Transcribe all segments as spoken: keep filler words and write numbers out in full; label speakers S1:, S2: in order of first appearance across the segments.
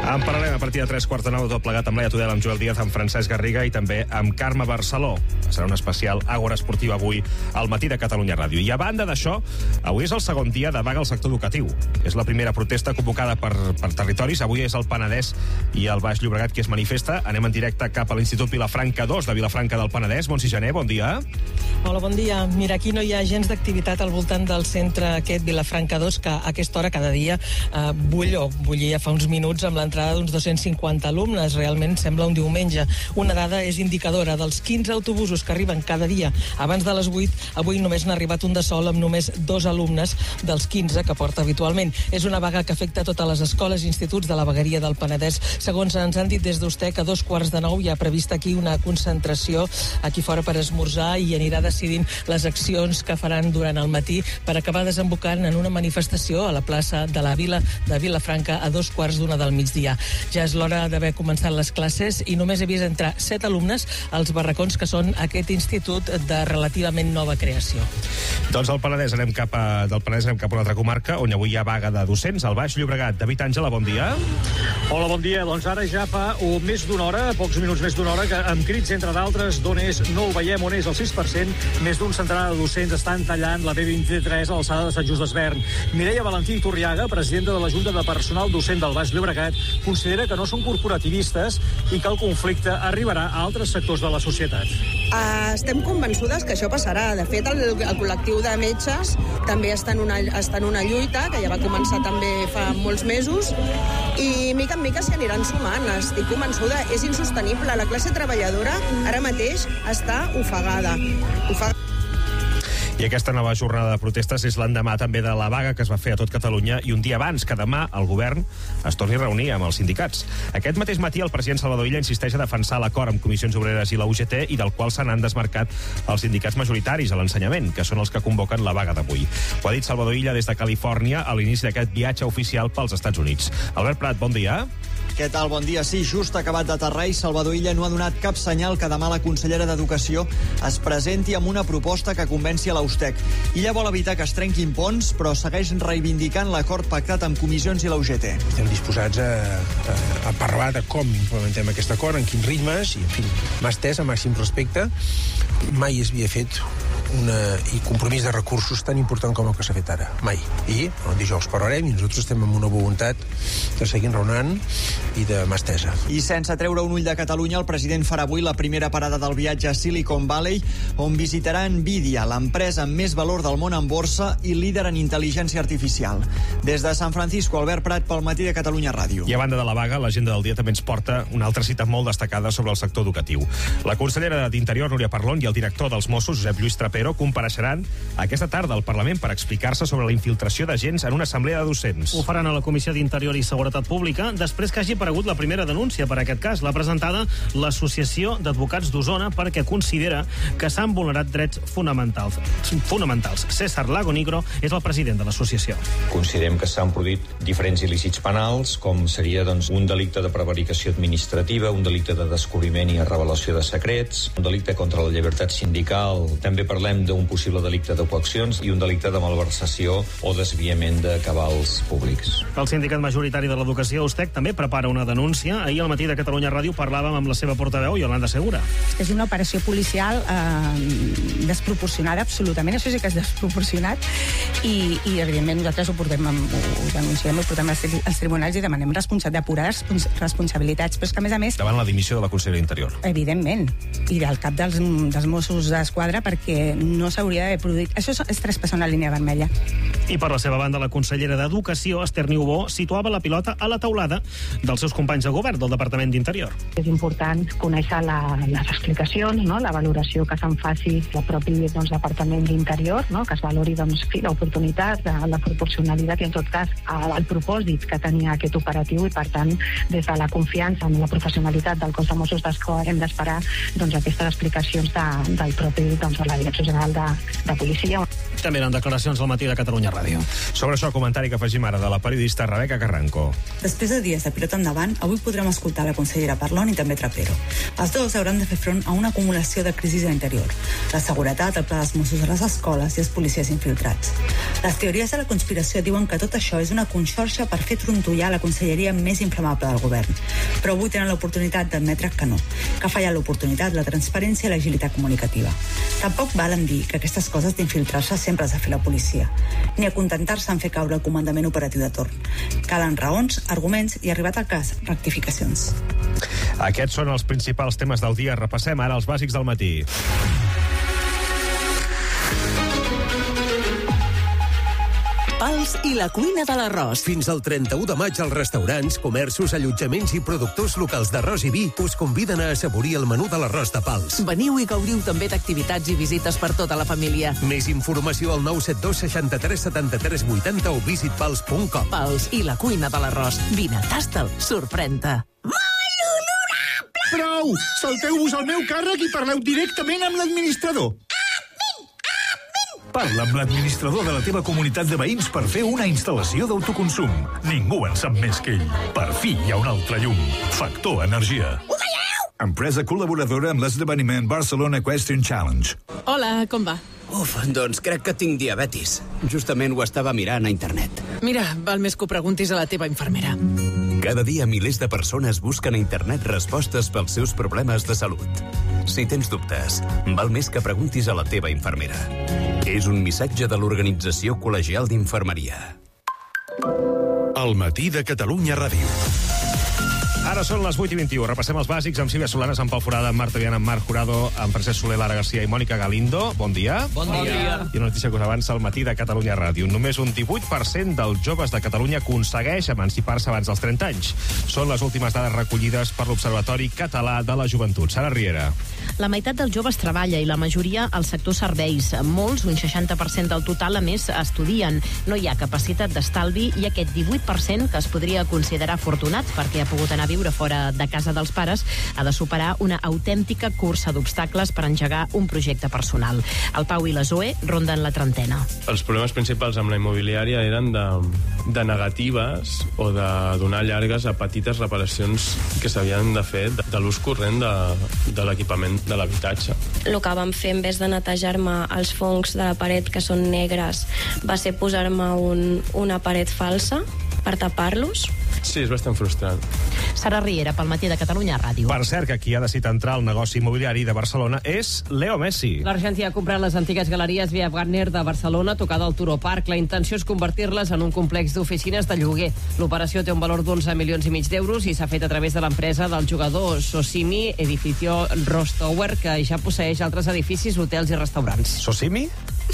S1: En parlarem a partir de tres quarts de nou, tot plegat amb Laia Tudela, amb Joel Díaz, amb Francesc Garriga i també amb Carme Barceló. Serà un especial Àgora Esportiva avui al matí de Catalunya Ràdio. I a banda d'això, avui és el segon dia de vaga al sector educatiu. És la primera protesta convocada per, per territoris. Avui és el Penedès i el Baix Llobregat qui es manifesta. Anem en directe cap a l'Institut Vilafranca dos de Vilafranca del Penedès. Montse Gené, bon dia.
S2: Hola, bon dia. Mira, aquí no hi ha gens d'activitat al voltant del centre aquest Vilafranca dos, que a aquesta hora cada dia eh, bull o bullia fa uns minuts amb l'entrada d'uns dos-cents cinquanta alumnes. Realment sembla un diumenge. Una dada és indicadora. Dels quinze autobusos que arriben cada dia abans de les vuit, avui només n'ha arribat un de sol amb només dos alumnes dels quinze que porta habitualment. És una vaga que afecta totes les escoles i instituts de la vegueria del Penedès. Segons ens han dit des d'Ustec, que a dos quarts de nou hi ha prevista aquí una concentració aquí fora per esmorzar i anirà decidint les accions que faran durant el matí per acabar desembocant en una manifestació a la plaça de la Vila de Vilafranca a dos quarts d'una del migdia. Ja és l'hora d'haver començat les classes i només he vist entrar set alumnes als barracons que són aquest institut de relativament nova creació.
S1: Doncs al Penedès anem cap a, del Penedès anem cap a una altra comarca on avui hi ha vaga de docents, al Baix Llobregat. David Àngela, bon dia.
S3: Hola, bon dia. Doncs ara ja fa oh, més d'una hora, pocs minuts més d'una hora, que amb crits, entre d'altres, d'on és, no ho veiem, on és el sis per cent, més d'un centenar de docents estan tallant la B vint-i-tres a l'alçada de Sant Just d'Esvern. Mireia Valentín Turriaga, presidenta de la Junta de Personal Docent del Baix Llobregat, considera que no són corporativistes i que el conflicte arribarà a altres sectors de la societat.
S4: Uh, estem convençudes que això passarà. De fet, el, el col·lectiu de metges també està en, una, està en una lluita, que ja va començar també fa molts mesos, i mica en mica s'hi aniran sumant. Estic convençuda, és insostenible. La classe treballadora ara mateix està ofegada. Ofegada.
S1: I aquesta nova jornada de protestes és l'endemà també de la vaga que es va fer a tot Catalunya i un dia abans que demà el govern es torni a reunir amb els sindicats. Aquest mateix matí el president Salvador Illa insisteix a defensar l'acord amb Comissions Obreres i la U G T i del qual se n'han desmarcat els sindicats majoritaris a l'ensenyament, que són els que convoquen la vaga d'avui. Ho ha dit Salvador Illa des de Califòrnia a l'inici d'aquest viatge oficial pels Estats Units. Albert Prat, bon dia.
S5: Què tal? Bon dia. Sí, just acabat d'aterrar i Salvador Illa no ha donat cap senyal que demà la consellera d'Educació es presenti amb una proposta que convenci a l'Ustec. Illa vol evitar que es trenquin ponts, però segueix reivindicant l'acord pactat amb comissions i la U G T.
S6: Estem disposats a, a, a parlar de com implementem aquest acord, en quins ritmes, i en fi, m'ha estès a màxim respecte. Mai es havia fet una, i compromís de recursos tan important com el que s'ha fet ara. Mai. I el dijous parlarem i nosaltres estem amb una voluntat de seguir raonant i de mà estesa.
S5: I sense treure un ull de Catalunya, el president farà avui la primera parada del viatge a Silicon Valley, on visitarà Nvidia, l'empresa amb més valor del món en borsa i líder en intel·ligència artificial. Des de San Francisco, Albert Prat pel matí de Catalunya Ràdio.
S1: I a banda de la vaga, l'agenda del dia també ens porta una altra cita molt destacada sobre el sector educatiu. La consellera d'Interior, Núria Parlon, i el director dels Mossos, Josep Lluís Trapero, compareixeran aquesta tarda al Parlament per explicar-se sobre la infiltració d'agents en una assemblea de docents.
S7: Ho faran a la Comissió d'Interior i Seguretat Pública després que hagi aparegut la primera denúncia per aquest cas. L'ha presentada l'Associació d'Advocats d'Osona perquè considera que s'han vulnerat drets fonamentals. fonamentals. César Lagonigro és el president de l'associació.
S8: Considerem que s'han produït diferents il·lícits penals, com seria doncs, un delicte de prevaricació administrativa, un delicte de descobriment i revelació de secrets, un delicte contra la llibertat sindical, també parlem d'un possible delicte de coaccions i un delicte de malversació o desviament de cabals públics.
S7: El sindicat majoritari de l'educació, Ustec, també prepara una denúncia. Ahir al matí de Catalunya Ràdio parlàvem amb la seva portaveu, Iolanda Segura.
S9: És una operació policial eh, desproporcionada, absolutament. Això sí que és desproporcionat. I, i evidentment, nosaltres ho portem, amb, ho denunciem, ho portem als, als tribunals i demanem responsabilitat, depurar responsabilitats. Però és que, a més a més...
S1: Davant la dimissió de la consellera d'Interior.
S9: Evidentment. I del cap dels, dels Mossos d'Esquadra, perquè no s'hauria d'haver produït. Això és traspassar una línia vermella.
S7: I per la seva banda, la consellera d'Educació, Esther Niubó, situava la pilota a la taulada dels seus companys de govern del Departament d'Interior.
S10: És important conèixer la, les explicacions, no? La valoració que se'n faci el propi doncs, Departament d'Interior, no? Que es valori doncs, l'oportunitat, la proporcionalitat i, en tot cas, el, el propòsit que tenia aquest operatiu i, per tant, des de la confiança en la professionalitat del cos de Mossos d'Esquadra hem d'esperar doncs, aquestes explicacions de, del propi doncs, de la Direcció General de, de Policia.
S7: També eren declaracions al matí de Catalunya Ràdio.
S1: Sobre això, comentari que afegim ara de la periodista Rebeca Carranco.
S11: Després de dies de pilota endavant, avui podrem escoltar la consellera Parlon i també Trapero. Els dos hauran de fer front a una acumulació de crisis a l'interior. La seguretat, el pla dels Mossos a les escoles i els policies infiltrats. Les teories de la conspiració diuen que tot això és una conxorxa per fer trontollar la conselleria més inflamable del govern. Però avui tenen l'oportunitat d'admetre que no, que ha fallat l'oportunitat, la transparència i l'agilitat comunicativa. Tampoc valen dir que aquestes coses d'infiltrar-se sempre has de fer la policia, ni acontentar-se en fer caure el comandament operatiu de torn. Calen raons, arguments i, arribat al cas, rectificacions.
S1: Aquests són els principals temes del dia. Repassem ara els bàsics del matí.
S12: Pals i la cuina de l'arròs. Fins al trenta-u de maig els restaurants, comerços, allotjaments i productors locals d'arròs i vi us conviden a assaborir el menú de l'arròs de Pals.
S13: Veniu i gaudiu també d'activitats i visites per tota la família.
S12: Més informació al nou set dos seixanta-tres setanta-tres vuitanta o visit pals punt com.
S13: Pals i la cuina de l'arròs. Vine, tasta'l, sorprèn-te.
S14: Molt honorable! Prou! Salteu-vos al meu càrrec i parleu directament amb l'administrador. Parla amb l'administrador de la teva comunitat de veïns per fer una instal·lació d'autoconsum. Ningú en sap més que ell. Per fi hi ha un altre llum. Factor Energia. Ho veieu? Empresa col·laboradora amb l'esdeveniment Barcelona Equestrian Challenge.
S15: Hola, com va?
S16: Uf, doncs crec que tinc diabetis. Justament ho estava mirant a internet.
S15: Mira, val més que ho preguntis a la teva infermera.
S16: Cada dia milers de persones busquen a internet respostes pels seus problemes de salut. Si tens dubtes, val més que preguntis a la teva infermera. És un missatge de l'Organització Col·legial d'Infermeria.
S17: El matí de Catalunya Ràdio.
S1: Ara són les vuit i vint-i-u. Repassem els bàsics amb Sílvia Solanes, amb Pau Forada, amb Marta Viana, amb Marc Jurado, amb Francesc Soler, Lara Garcia i Mònica Galindo. Bon dia.
S18: Bon dia.
S1: I una notícia que us avança al matí de Catalunya Ràdio. Només un divuit per cent dels joves de Catalunya aconsegueix emancipar-se abans dels trenta anys. Són les últimes dades recollides per l'Observatori Català de la Joventut. Sara Riera.
S19: La meitat dels joves treballa i la majoria al sector serveis. Molts, un seixanta per cent del total, a més, estudien. No hi ha capacitat d'estalvi i aquest divuit per cent, que es podria considerar afortunat perquè ha pogut anar a viure fora de casa dels pares, ha de superar una autèntica cursa d'obstacles per engegar un projecte personal. El Pau i la Zoe ronden la trentena.
S20: Els problemes principals amb la immobiliària eren de, de negatives o de donar llargues a petites reparacions que s'havien de fer de, de l'ús corrent de, de l'equipament de l'habitatge.
S21: El que vam fer, en vez de netejar-me els fongs de la paret, que són negres, va ser posar-me un, una paret falsa per tapar-los.
S20: Sí, és bastant frustrant.
S19: Sara Riera, pel matí de Catalunya Ràdio.
S1: Per cert, que qui ha decidit entrar al negoci immobiliari de Barcelona és Leo Messi.
S22: L'Argentina ha comprat les antigues galeries Via Wagner de Barcelona, tocada al Turó Park. La intenció és convertir-les en un complex d'oficines de lloguer. L'operació té un valor d'onze milions i mig d'euros i s'ha fet a través de l'empresa del jugador Socimi, Edificio Rostower, que ja posseeix altres edificis, hotels i restaurants.
S1: Socimi?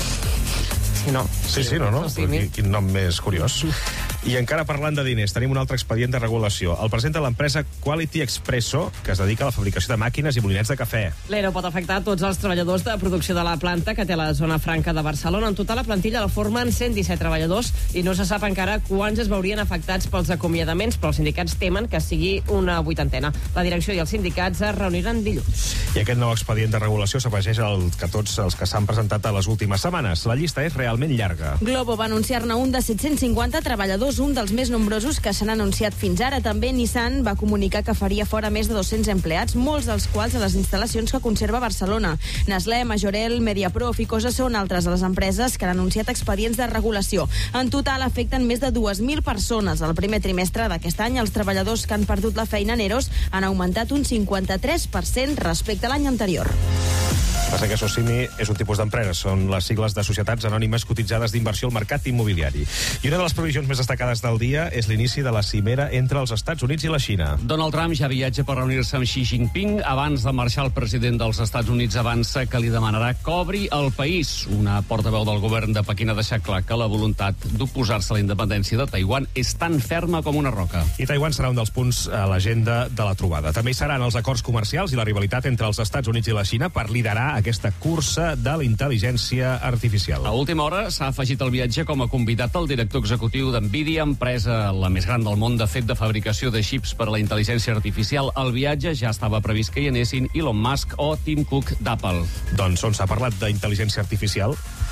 S22: Sí, no.
S1: Sí, sí, no, no? Quin, quin nom més curiós. I encara parlant de diners, tenim un altre expedient de regulació. El presenta l'empresa Quality Expresso, que es dedica a la fabricació de màquines i molinets de cafè.
S22: L'E R O pot afectar tots els treballadors de producció de la planta que té la zona franca de Barcelona. En total, la plantilla la formen cent disset treballadors i no se sap encara quants es veurien afectats pels acomiadaments, però els sindicats temen que sigui una vuitantena. La direcció i els sindicats es reuniran dilluns.
S1: I aquest nou expedient de regulació s'afegeix al que tots els que s'han presentat a les últimes setmanes. La llista és realment llarga.
S23: Globo va anunciar-ne un de set-cents cinquanta treballadors, un dels més nombrosos que s'han anunciat fins ara. També Nissan va comunicar que faria fora més de dos-cents empleats, molts dels quals a les instal·lacions que conserva Barcelona. Nestlé, Majorel, Mediapro o Ficosa són altres de les empreses que han anunciat expedients de regulació. En total afecten més de dues mil persones. Al primer trimestre d'aquest any, els treballadors que han perdut la feina en EROs han augmentat un cinquanta-tres per cent respecte a l'any anterior.
S1: Passa que Socimi és un tipus d'empresa. Són les sigles de societats anònimes cotitzades d'inversió al mercat immobiliari. I una de les previsions més destacades del dia és l'inici de la cimera entre els Estats Units i la Xina.
S24: Donald Trump ja viatja per reunir-se amb Xi Jinping. Abans de marxar, el president dels Estats Units avança que li demanarà que obri el país. Una portaveu del govern de Pequín ha deixat clar que la voluntat d'oposar-se a la independència de Taiwan és tan ferma com una roca.
S1: I Taiwan serà un dels punts a l'agenda de la trobada. També hi seran els acords comercials i la rivalitat entre els Estats Units i la Xina per liderar aquesta cursa de la intel·ligència artificial.
S24: A última hora s'ha afegit al viatge com a convidat el director executiu d'Nvidia, empresa la més gran del món de fet de fabricació de xips per a la intel·ligència artificial. El viatge ja estava previst que hi anessin Elon Musk o Tim Cook d'Apple.
S1: Doncs on s'ha parlat d'intel·ligència artificial?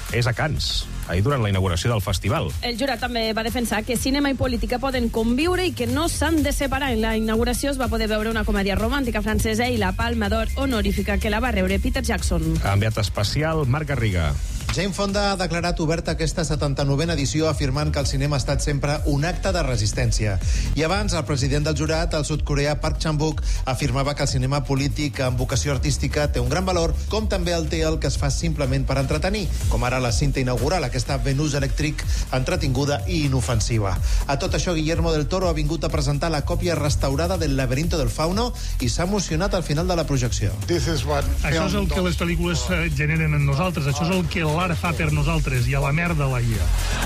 S1: és a Cannes, ahir durant la inauguració del festival.
S23: El jurat també va defensar que cinema i política poden conviure i que no s'han de separar. En la inauguració es va poder veure una comèdia romàntica francesa i la Palma d'Or honorífica que la va rebre Peter Jackson.
S1: Enviat especial, Marc Garriga.
S2: Jane Fonda ha declarat oberta aquesta setanta-novena edició afirmant que el cinema ha estat sempre un acte de resistència. I abans, el president del jurat, el sud-coreà Park Chan-wook, afirmava que el cinema polític amb vocació artística té un gran valor, com també el té el que es fa simplement per entretenir, com ara la cinta inaugural, aquesta Venus Electric entretinguda i inofensiva. A tot això, Guillermo del Toro ha vingut a presentar la còpia restaurada del Laberinto del Fauno i s'ha emocionat al final de la projecció.
S3: Això és el que les pel·lícules generen en nosaltres, això és el que l'art fa per nosaltres, i a la merda la I A.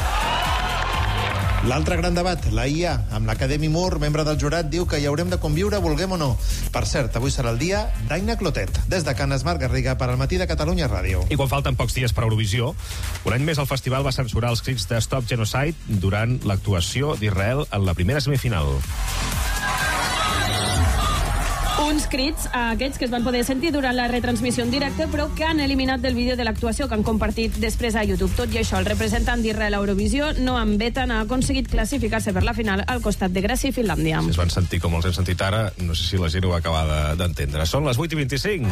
S2: L'altre gran debat, la I A, amb l'Academy Moore, membre del jurat, diu que hi haurem de conviure, vulguem o no. Per cert, avui serà el dia d'Aina Clotet. Des de Canes, Marc Garriga, per al Matí de Catalunya Ràdio.
S1: I quan falten pocs dies per Eurovisió, un any més el festival va censurar els crits de Stop Genocide durant l'actuació d'Israel en la primera semifinal.
S23: Uns crits, aquests que es van poder sentir durant la retransmissió en directe, però que han eliminat del vídeo de l'actuació que han compartit després a YouTube. Tot i això, el representant d'Israel a Eurovisió, Noam Betan, ha aconseguit classificar-se per la final al costat de Grècia i Finlàndia.
S1: Si es van sentir com els hem sentit ara, no sé si la gent ho acaba d'entendre. Són les vuit i vint-i-cinc.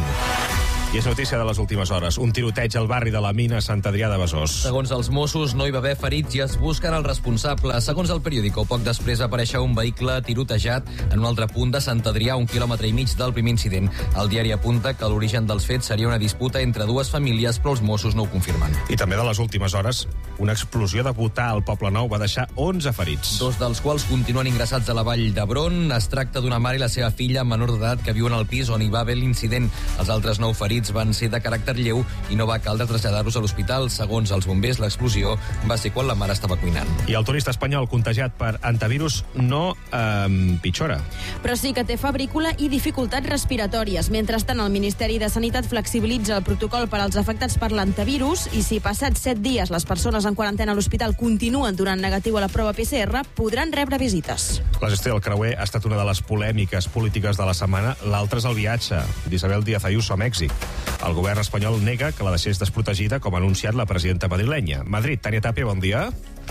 S1: I és notícia de les últimes hores. Un tiroteig al barri de la Mina a Sant Adrià de Besòs.
S4: Segons els Mossos, no hi va haver ferits i es busquen el responsable. Segons el periòdico, poc després apareix un vehicle tirotejat en un altre punt de Sant Adrià, un quilòmetre i mig del primer incident. El diari apunta que l'origen dels fets seria una disputa entre dues famílies, però els Mossos no ho confirmen.
S1: I també de les últimes hores, una explosió de butà al Poble Nou va deixar onze ferits.
S4: Dos dels quals continuen ingressats a la Vall d'Hebron. Es tracta d'una mare i la seva filla menor d'edat que viuen al pis on hi va haver l'incident. Els altres nou ferits van ser de caràcter lleu i no va caldre traslladar-los a l'hospital. Segons els bombers, l'explosió va ser quan la mare estava cuinant.
S1: I el turista espanyol contagiat per antivirus no eh, pitjora.
S23: Però sí que té febrícula i dificultats respiratòries. Mentrestant, el Ministeri de Sanitat flexibilitza el protocol per als afectats per l'antivirus i si passats set dies les persones en quarantena a l'hospital continuen donant negatiu a la prova P C R, podran rebre visites.
S1: La gestió del creuer ha estat una de les polèmiques polítiques de la setmana. L'altra és el viatge d'Isabel Díaz Ayuso a Mèxic. El govern espanyol nega que la deixés desprotegida, com ha anunciat la presidenta madrilenya. Madrid, Tània Tàpia, bon dia.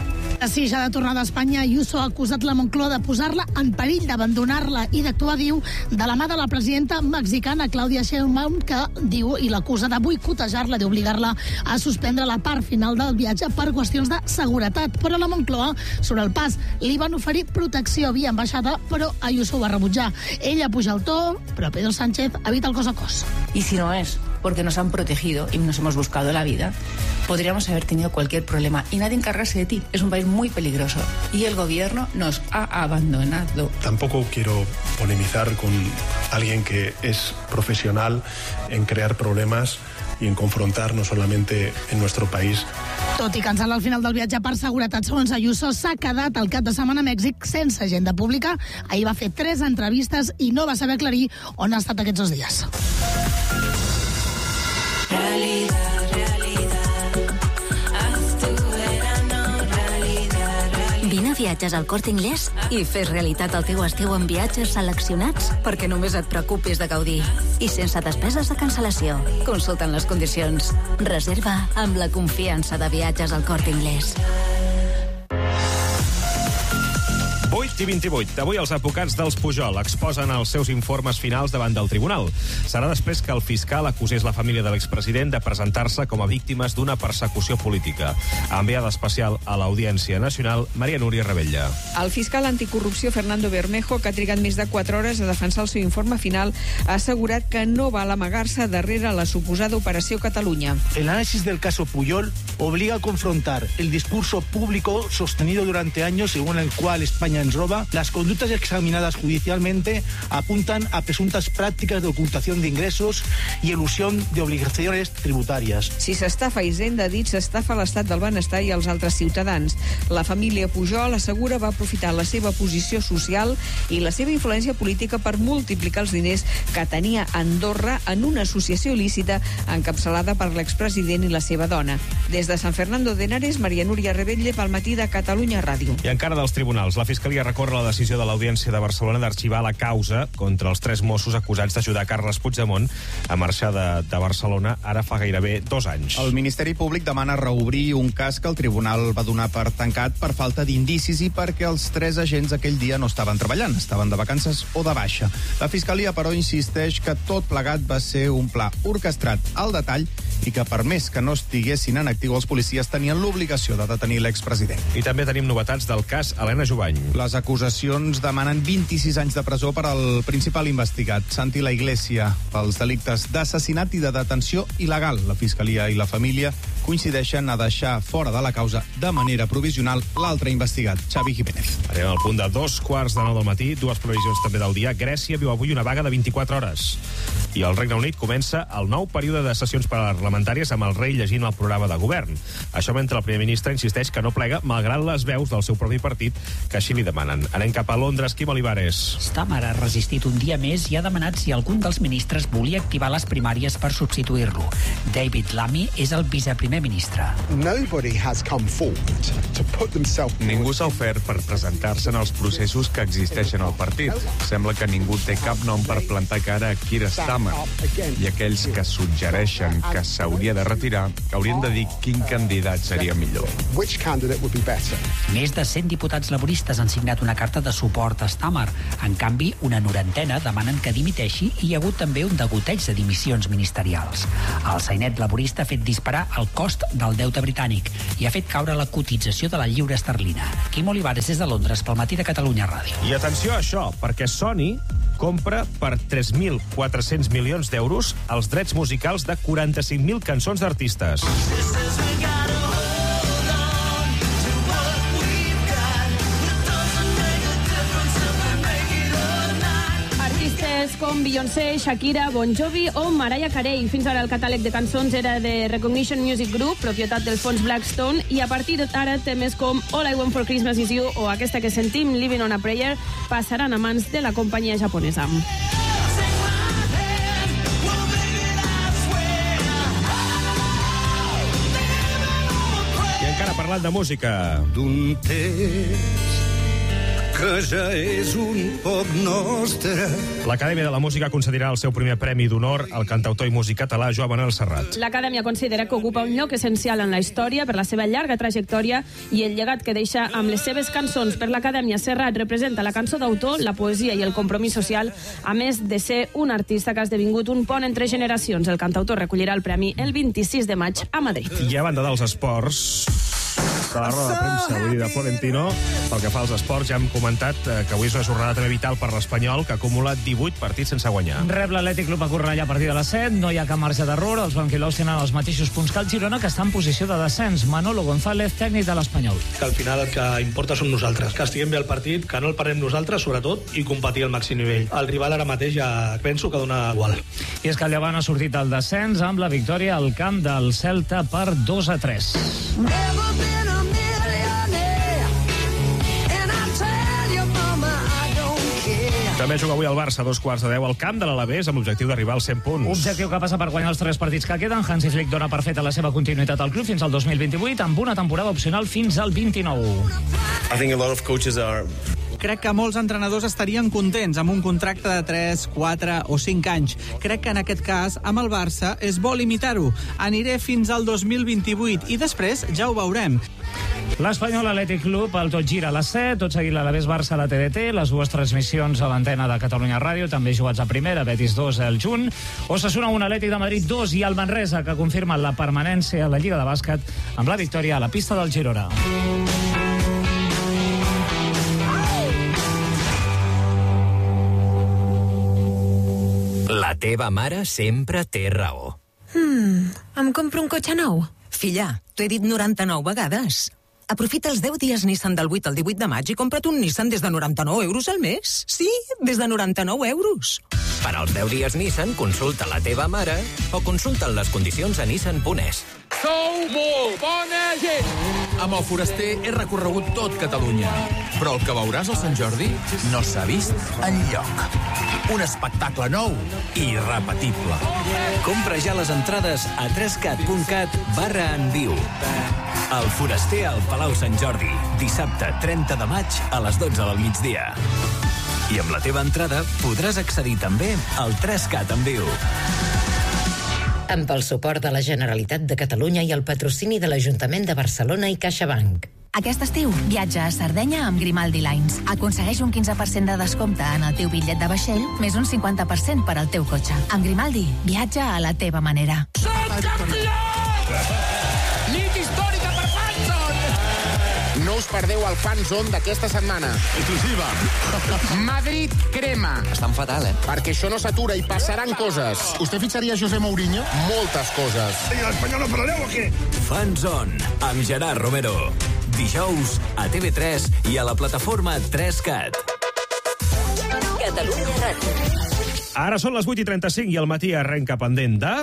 S18: Sí, ja de tornada a Espanya, Ayuso ha acusat la Moncloa de posar-la en perill, d'abandonar-la i d'actuar, diu, de la mà de la presidenta mexicana Claudia Sheinbaum, que diu i l'acusa de boicotejar-la, d'obligar-la a suspendre la part final del viatge per qüestions de seguretat. Però la Moncloa, sobre el pas, li van oferir protecció via ambaixada, però Ayuso ho va rebutjar. Ella puja el to, però Pedro Sánchez evita el cos a cos.
S25: Y si no es porque nos han protegido y nos hemos buscado la vida, podríamos haber tenido cualquier problema y nadie encargarse de ti. Es un país muy peligroso y el gobierno nos ha abandonado.
S26: Tampoco quiero polemizar con alguien que es profesional en crear problemas y en confrontar no solamente en nuestro país.
S18: Tot i cancel·lar al final del viatge per seguretat, segons Ayuso, s'ha quedat al cap de setmana a Mèxic sense agenda pública. Ahir va fer tres entrevistes i no va saber aclarir on ha estat aquests dos dies.
S27: Realidad, realidad, haz tu verano, realidad, realidad. Vine a Viatges al Corte Inglés i fes realitat el teu estiu amb viatges seleccionats perquè només et preocupis de gaudir. I sense despeses de cancel·lació. Consulta'n les condicions. Reserva amb la confiança de Viatges al Corte Inglés.
S1: vuit i vint-i-vuit. Avui els advocats dels Pujol exposen els seus informes finals davant del tribunal. Serà després que el fiscal acusés la família de l'expresident de presentar-se com a víctimes d'una persecució política. Enviada especial a l'Audiència Nacional, Maria Núria Rebella.
S28: El fiscal anticorrupció Fernando Bermejo, que ha trigat més de quatre hores a defensar el seu informe final, ha assegurat que no val amagar-se darrere la suposada Operació Catalunya.
S29: El análisis del caso Pujol obliga a confrontar el discurso público sostenido durante años según el cual España ens roba. Las conductas examinadas judicialmente apuntan a presuntas prácticas de ocultación de ingresos y elusión de obligaciones tributarias.
S28: Si s'estafa Hisenda, dit s'estafa l'estat del benestar i els altres ciutadans. La família Pujol assegura va aprofitar la seva posició social i la seva influència política per multiplicar els diners que tenia Andorra en una associació il·lícita encapçalada per l'expresident i la seva dona. Des de Sant Fernando de Henares, Maria Núria Rebelle, pel Matí de Catalunya Ràdio.
S1: I encara dels tribunals, la Fiscalia recórrer la decisió de l'Audiència de Barcelona d'arxivar la causa contra els tres Mossos acusats d'ajudar Carles Puigdemont a marxar de, de Barcelona ara fa gairebé dos anys.
S5: El Ministeri Públic demana reobrir un cas que el tribunal va donar per tancat per falta d'indicis i perquè els tres agents aquell dia no estaven treballant, estaven de vacances o de baixa. La Fiscalia, però, insisteix que tot plegat va ser un pla orquestrat al detall i que, per més que no estiguessin en actiu, els policies tenien l'obligació de detenir l'expresident.
S1: I també tenim novetats del cas Helena Jubany.
S5: Les acusacions demanen vint-i-sis anys de presó per al principal investigat, Santi La Iglesia, pels delictes d'assassinat i de detenció il·legal. La Fiscalia i la família coincideixen a deixar fora de la causa de manera provisional l'altre investigat, Xavi Jiménez.
S1: Anem al punt de dos quarts de nou del matí, dues previsions també del dia. Grècia viu avui una vaga de vint-i-quatre hores. I el Regne Unit comença el nou període de sessions parlamentàries amb el rei llegint el programa de govern. Això mentre el primer ministre insisteix que no plega malgrat les veus del seu propi partit que així li demanen. Anem cap a Londres, Quim Olivares.
S6: Starmer ha resistit un dia més i ha demanat si algun dels ministres volia activar les primàries per substituir-lo. David Lammy és el viceprimer ministre.
S7: Ningú s'ha ofert per presentar-se en els processos que existeixen al partit. Sembla que ningú té cap nom per plantar cara a Keir Starmer. I aquells que suggereixen que s'hauria de retirar haurien de dir quin candidat seria millor.
S6: Més de cent diputats laboristes han signat una carta de suport a Starmer. En canvi, una norantena demanen que dimiteixi i hi ha hagut també un degoteig de dimissions ministerials. El sainet laborista ha fet disparar el cost del deute britànic i ha fet caure la cotització de la lliura esterlina. Quim Olivares des de Londres pel Matí de Catalunya Ràdio.
S1: I atenció a això, perquè Sony compra per tres mil quatre-cents milions d'euros els drets musicals de quaranta-cinc mil cançons d'artistes.
S23: Artistes com Beyoncé, Shakira, Bon Jovi o Mariah Carey. Fins ara el catàleg de cançons era de Recognition Music Group, propietat del fons Blackstone, i a partir d'ara temes com All I Want for Christmas Is You o aquesta que sentim, Living on a Prayer, passaran a mans de la companyia japonesa.
S1: I encara parlant de música.
S8: D'un temps que ja és un poc nostre.
S1: L'Acadèmia de la Música concedirà el seu primer premi d'honor al cantautor i músic català Joan Manuel Serrat.
S23: L'Acadèmia considera que ocupa un lloc essencial en la història per la seva llarga trajectòria i el llegat que deixa amb les seves cançons. Per l'Acadèmia, Serrat representa la cançó d'autor, la poesia i el compromís social, a més de ser un artista que ha esdevingut un pont entre generacions. El cantautor recollirà el premi el vint-i-sis de maig a Madrid.
S1: I a banda dels esports, de la roda de premsa, vull dir, de Florentino, pel que fa als esports, ja hem comentat que avui és una jornada també vital per l'Espanyol, que acumula divuit partits sense guanyar.
S9: Rep l'Atlètic Club a Cornellà a partir de les set, no hi ha cap marge d'error, els banquilous tenen els mateixos punts que el Girona, que està en posició de descens. Manolo González, tècnic de l'Espanyol.
S10: Que al final el que importa som nosaltres, que estiguem bé al partit, que no el parem nosaltres, sobretot, i competir al màxim nivell. El rival ara mateix ja penso que dona igual.
S9: I és que el Llevant ha sortit al descens amb la victòria al camp del Celta per dos a tres.
S1: També juga avui el Barça a dos quarts de deu al camp de l'Alavés amb l'objectiu d'arribar als cent punts.
S9: Objectiu que passa per guanyar els tres partits que queden. Hansi Flick dona per feta la seva continuïtat al club fins al dos mil vint-i-vuit amb una temporada opcional fins al vint-i-nou.
S11: I think a lot of coaches are
S12: Crec que molts entrenadors estarien contents amb un contracte de tres, quatre o cinc anys. Crec que en aquest cas, amb el Barça, és bo limitar-ho. Aniré fins al dos mil vint-i-vuit i després ja ho veurem.
S9: L'Espanyol Atlètic Club, el tot gira a les set, tot seguit l'Alavés Barça a la T D T, les dues transmissions a l'antena de Catalunya Ràdio, també jugats a primera, Betis dos el juny, Osasuna un, Atlètic de Madrid dos i el Manresa, que confirma la permanència a la Lliga de Bàsquet amb la victòria a la pista del Girona.
S13: La teva mare sempre té raó.
S30: Hmm, em compro un cotxe nou? Filla, t'ho he dit noranta-nou vegades. Aprofita els deu dies Nissan del vuit al divuit de maig i compra't un Nissan des de noranta-nou euros al mes. Sí, des de noranta-nou euros.
S13: Per als deu dies Nissan, consulta la teva mare o consulta les condicions a nissan punt es.
S31: Sou molt bona gent! Amb el Foraster he recorregut tot Catalunya, però el que veuràs al Sant Jordi no s'ha vist enlloc. Un espectacle nou i irrepetible.
S13: Compra ja les entrades a trescat punt cat barra en viu. El Foraster al Palau Sant Jordi, dissabte trenta de maig a les dotze del migdia. I amb la teva entrada podràs accedir també al tres cat en viu.
S2: Amb el suport de la Generalitat de Catalunya i el patrocini de l'Ajuntament de Barcelona i CaixaBank.
S3: Aquest estiu, viatja a Sardenya amb Grimaldi Lines. Aconsegueix un quinze per cent de descompte en el teu bitllet de vaixell, més un cinquanta per cent per al teu cotxe. Amb Grimaldi, viatja a la teva manera.
S14: Som campió! Nit històrica per Fanzone! No us perdeu el Fanzone d'aquesta setmana. Exclusiva. Madrid crema.
S31: Estan fatal, eh?
S8: Perquè això no s'atura i passaran coses. ¿Usted ficharía a José Mourinho? Moltes coses.
S14: ¿Y l'Espanyol no parlareu o què?
S13: Fanzone, amb Gerard Romero. Dijous a T V tres i a la plataforma tres cat.
S2: Catalunya Ràdio.
S1: Ara són les vuit i trenta-cinc i el matí arrenca pendent de...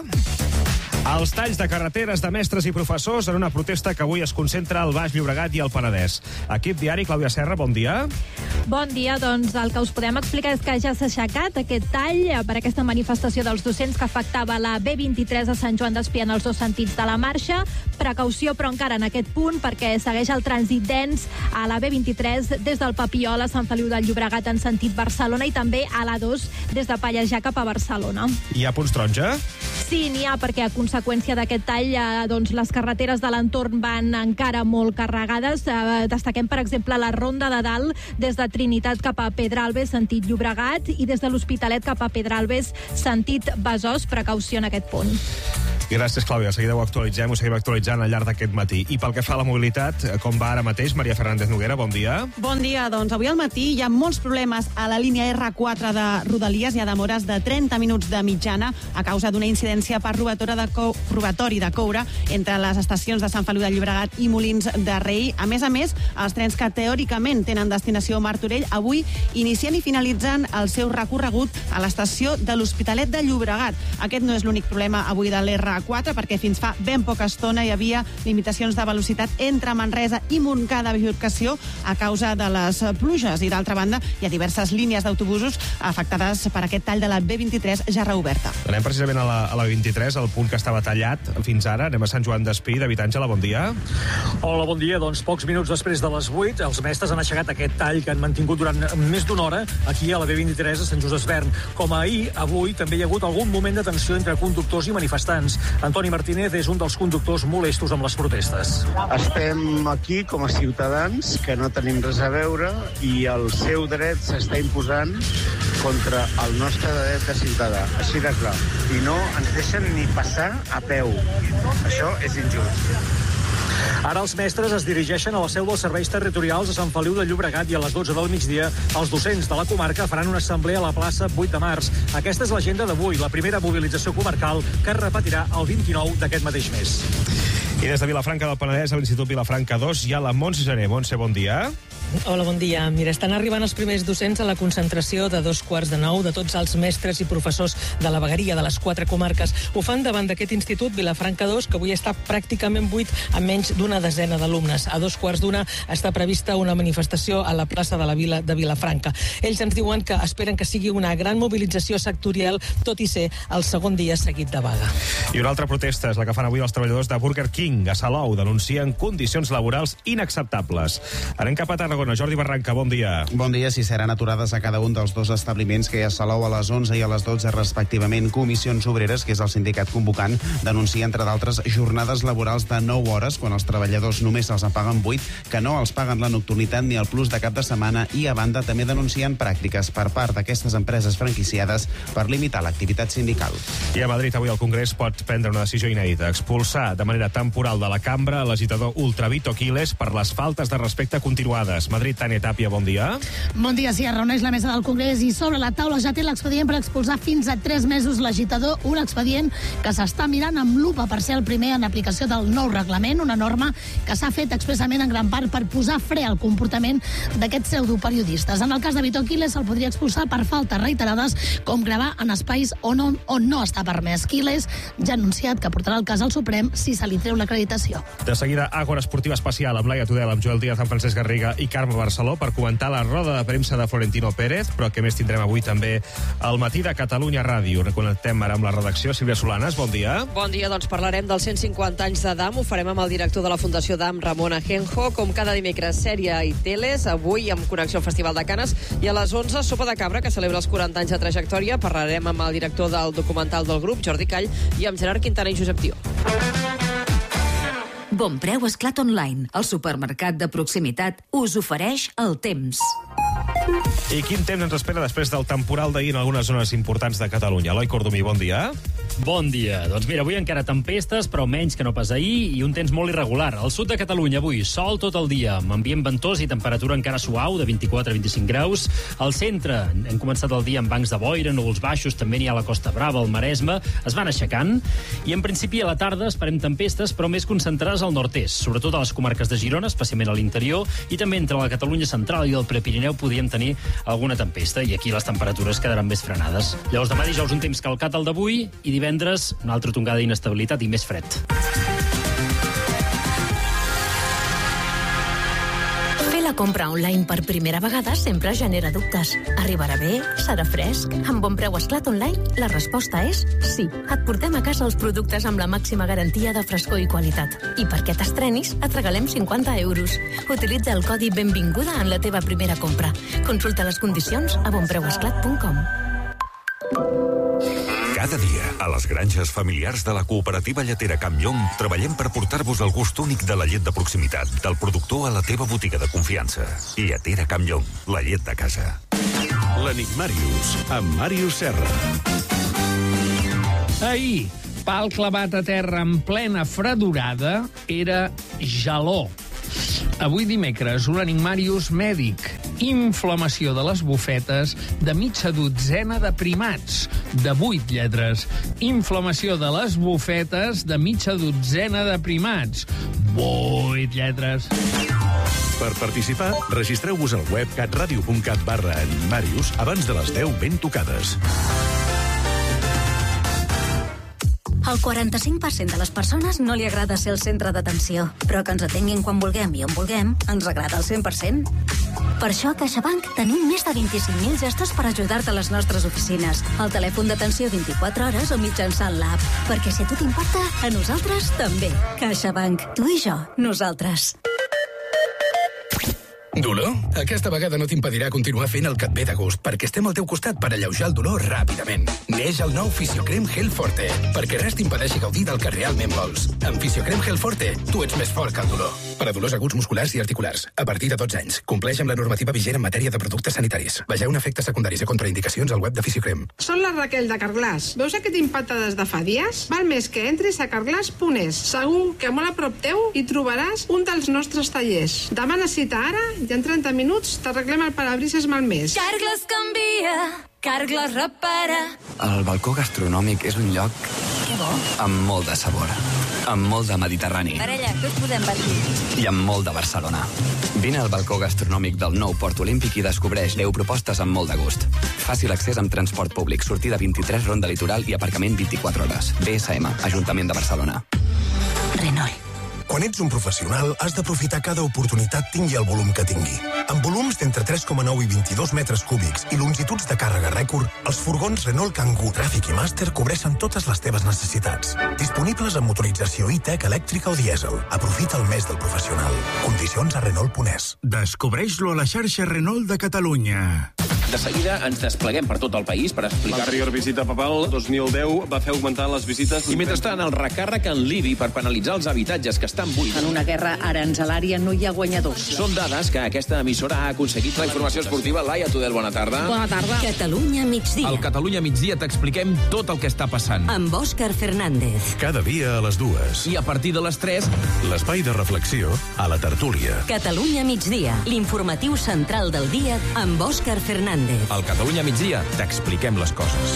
S1: Els talls de carreteres de mestres i professors en una protesta que avui es concentra al Baix Llobregat i al Penedès. Equip diari, Clàudia Serra, bon dia.
S15: Bon dia, doncs el que us podem explicar és que ja s'ha aixecat aquest tall per aquesta manifestació dels docents que afectava la B vint-i-tres a Sant Joan d'Espí en els dos sentits de la marxa. Precaució, però encara en aquest punt, perquè segueix el trànsit dens a la B vint-i-tres des del Papiol a Sant Feliu del Llobregat en sentit Barcelona i també a l'A dos des de Pallejà cap a Barcelona.
S1: Hi ha punts taronja?
S15: Sí, n'hi ha, perquè a conseqüència d'aquest tall, eh, doncs, les carreteres de l'entorn van encara molt carregades. Eh, destaquem, per exemple, la Ronda de Dalt des de Trinitat cap a Pedralbes, sentit Llobregat, i des de l'Hospitalet cap a Pedralbes, sentit Besòs. Precaució en aquest punt.
S1: Gràcies, Clàudia. De seguida ho actualitzem, ho seguim actualitzant al llarg d'aquest matí. I pel que fa a la mobilitat, com va ara mateix? Maria Fernández Noguera, bon dia.
S16: Bon dia. Doncs avui al matí hi ha molts problemes a la línia erre quatre de Rodalies. Hi ha demores de trenta minuts de mitjana a causa d'una incidència per robatori de, co robatori de coure entre les estacions de Sant Feliu de Llobregat i Molins de Rei. A més a més, els trens que teòricament tenen destinació a Martorell avui inicien i finalitzen el seu recorregut a l'estació de l'Hospitalet de Llobregat. Aquest no és l'únic problema avui de l'erre quatre, perquè fins fa ben poca estona hi havia limitacions de velocitat entre Manresa i Montcada bifurcació a causa de les pluges. I d'altra banda, hi ha diverses línies d'autobusos afectades per aquest tall de la B vint-i-tres ja reoberta.
S1: Anem precisament a la, a la B vint-i-tres, el punt que estava tallat fins ara. Anem a Sant Joan d'Espí, David Àngela, bon dia.
S17: Hola, bon dia. Doncs pocs minuts després de les vuit, els mestres han aixecat aquest tall que han mantingut durant més d'una hora aquí a la B vint-i-tres a Sant Just Desvern. Com ahir, avui també hi ha hagut algun moment de tensió entre conductors i manifestants. Antoni Martínez és un dels conductors molestos amb les protestes.
S19: Estem aquí com a ciutadans que no tenim res a veure i el seu dret s'està imposant contra el nostre dret de ciutadà. Així de clar. I no ens deixen ni passar a peu. Això és injust.
S17: Ara els mestres es dirigeixen a la seu dels serveis territorials a Sant Feliu de Llobregat i a les dotze del migdia els docents de la comarca faran una assemblea a la plaça vuit de març. Aquesta és l'agenda d'avui, la primera mobilització comarcal que es repetirà el vint-i-nou d'aquest mateix mes.
S1: I des de Vilafranca del Penedès a l'Institut Vilafranca dos hi ha la Montse Gené. Montse, bon dia.
S20: Hola, bon dia. Mira, estan arribant els primers docents a la concentració de dos quarts de nou de tots els mestres i professors de la vegueria de les quatre comarques. Ho fan davant d'aquest institut Vilafranca dos, que avui està pràcticament buit amb menys d'una desena d'alumnes. A dos quarts d'una està prevista una manifestació a la plaça de la Vila de Vilafranca. Ells ens diuen que esperen que sigui una gran mobilització sectorial, tot i ser el segon dia seguit de vaga.
S1: I una altra protesta és la que fan avui els treballadors de Burger King a Salou. Denuncien condicions laborals inacceptables. Anem cap a Tarragona. Jordi Barranca, bon dia.
S21: Bon dia. Si seran aturades a cada un dels dos establiments que hi ha a Salou a les onze i a les dotze respectivament. Comissions Obreres, que és el sindicat convocant, denuncia, entre d'altres, jornades laborals de nou hores, quan els treballadors només se'ls en paguen vuit, que no els paguen la nocturnitat ni el plus de cap de setmana, i a banda també denuncien pràctiques per part d'aquestes empreses franquiciades per limitar l'activitat sindical.
S1: I a Madrid avui el Congrés pot prendre una decisió inèdita, expulsar de manera temporal de la cambra l'agitador Ultravito Quiles per les faltes de respecte continuades. Madrid, Tània Tàpia, bon dia.
S18: Bon dia, sí, es reuneix la mesa del Congrés i sobre la taula ja té l'expedient per expulsar fins a tres mesos l'agitador, un expedient que s'està mirant amb lupa per ser el primer en aplicació del nou reglament, una norma que s'ha fet expressament en gran part per posar fre al comportament d'aquests pseudoperiodistes. En el cas de Vito Quiles se'l podria expulsar per faltes reiterades, com gravar en espais on, on, on no està permès. Quiles ja ha anunciat que portarà el cas al Suprem si se li treu l'acreditació.
S1: De seguida, Àgora Esportiva Especial amb Laia Tudela, amb Joel Díaz, amb Francesc Garriga i Carme Barceló per comentar la roda de premsa de Florentino Pérez, però que més tindrem avui també al matí de Catalunya Ràdio. Reconnectem ara amb la redacció. Sílvia Solanes, bon dia.
S4: Bon dia, doncs parlarem dels cent cinquanta anys de D A M. Ho farem amb el director de la Fundació D A M, Ramon Ajenjo, com cada dimecres, sèrie i teles, avui amb connexió al Festival de Canes, i a les onze, Sopa de Cabra, que celebra els quaranta anys de trajectòria. Parlarem amb el director del documental del grup, Jordi Call, i amb Gerard Quintana i Josep Tió.
S5: Bonpreu Esclat Online, el supermercat de proximitat, us ofereix el temps.
S1: I quin temps ens espera després del temporal d'ahir en algunes zones importants de Catalunya? Eloi Cordomí, bon dia.
S6: Bon dia. Doncs mira, avui encara tempestes, però menys que no pas ahir, i un temps molt irregular. Al sud de Catalunya avui, sol tot el dia, amb ambient ventós i temperatura encara suau, de vint-i-quatre a vint-i-cinc graus. Al centre, hem començat el dia amb bancs de boira, núvols baixos, també n'hi ha a la Costa Brava, al Maresme, es van aixecant, i en principi a la tarda esperem tempestes, però més concentrades al nord-est, sobretot a les comarques de Girona, especialment a l'interior, i també entre la Catalunya central i el Prepirineu podríem tenir alguna tempesta, i aquí les temperatures quedaran més frenades. Llavors demà dijous un temps calcat al d'avui, i divendres una altra tongada d'inestabilitat i més fred.
S5: Fer la compra online per primera vegada sempre genera dubtes. Arribarà bé? Serà fresc? Amb Bonpreu Esclat Online, la resposta és sí. Et portem a casa els productes amb la màxima garantia de frescor i qualitat. I perquè t'estrenis, et regalem cinquanta euros. Utilitza el codi Benvinguda en la teva primera compra. Consulta les condicions a bonpreu esclat punt com.
S7: Cada dia, a les granges familiars de la cooperativa lletera Campllong, treballem per portar-vos el gust únic de la llet de proximitat, del productor a la teva botiga de confiança. Lletera Campllong, la llet de casa.
S22: L'Enigmàrius, amb Màrius Serra.
S24: Ahir, pal clavat a terra en plena fredurada era geló. Avui dimecres, un enigmàrius mèdic. Inflamació de les bufetes de mitja dotzena de primats, de vuit lletres. Inflamació de les bufetes de mitja dotzena de primats, vuit lletres.
S22: Per participar, registreu-vos al web catradio punt cat barra enigmàrius abans de les deu ben tocades.
S25: Al quaranta-cinc per cent de les persones no li agrada ser el centre d'atenció, però que ens atenguin quan vulguem i on vulguem ens agrada al cent per cent. Per això a CaixaBank tenim més de vint-i-cinc mil gestos per ajudar-te a les nostres oficines, al telèfon d'atenció vint-i-quatre hores o mitjançant l'app. Perquè si a tu t'importa, a nosaltres també. CaixaBank. Tu i jo. Nosaltres.
S26: Dolor? Aquesta vegada no t'impedirà continuar fent el que et ve de gust, perquè estem al teu costat per alleujar el dolor ràpidament. Neix el nou Fisiocrem Gel Forte, perquè res t'impedeixi gaudir del que realment vols. Amb Fisiocrem Gel Forte, tu ets més fort que el dolor. Per a dolors aguts musculars i articulars, a partir de dotze anys. Compleix amb la normativa vigent en matèria de productes sanitaris. Vegeu efectes secundaris i contraindicacions al web de Fisiocrem.
S27: Són la Raquel de Carglass. Veus aquest impacte des de fa dies? Val més que entris a carglass punt es. Segur que molt a prop teu hi trobaràs un dels nostres tallers. Demana cita ara i en trenta minuts t'arreglem el parabrises malmès.
S25: Carglass canvia, Carglass repara.
S28: El balcó gastronòmic és un lloc amb molt de sabor, amb molt de Mediterrani
S25: Parella, què us podem patir?
S28: i amb molt de Barcelona. Vine al balcó gastronòmic del nou Port Olímpic i descobreix deu propostes amb molt de gust. Fàcil accés amb transport públic, sortida vint-i-tres, ronda litoral i aparcament vint-i-quatre hores. B S M, Ajuntament de Barcelona.
S25: Renault.
S29: Quan ets un professional, has d'aprofitar cada oportunitat tingui el volum que tingui. Amb volums d'entre tres coma nou i vint-i-dos metres cúbics i longituds de càrrega rècord, els furgons Renault Kangoo, Tràfic i Master cobreixen totes les teves necessitats. Disponibles amb motorització e-tech, elèctrica o dièsel. Aprofita el mes del professional. Condicions a Renault punt es.
S32: Descobreix-lo a la xarxa Renault de Catalunya.
S33: De seguida ens despleguem per tot el país per explicar...
S34: L'anterior visita papal, dos mil deu, va fer augmentar les visites...
S33: I mentrestant, el recàrrec en l'I B I per penalitzar els habitatges que estan buits.
S35: En una guerra aranzelària no hi ha guanyadors.
S33: Són dades que aquesta emissora ha aconseguit. La informació esportiva, Laia Tudel, bona tarda.
S35: Bona tarda.
S5: Catalunya migdia.
S28: Al Catalunya migdia t'expliquem tot el que està passant.
S5: Amb Òscar Fernández.
S34: Cada dia a les dues.
S28: I a partir de les tres...
S34: L'espai de reflexió a la tertúlia.
S5: Catalunya migdia, l'informatiu central del dia amb Òscar Fernández.
S28: Al Catalunya migdia t'expliquem les coses.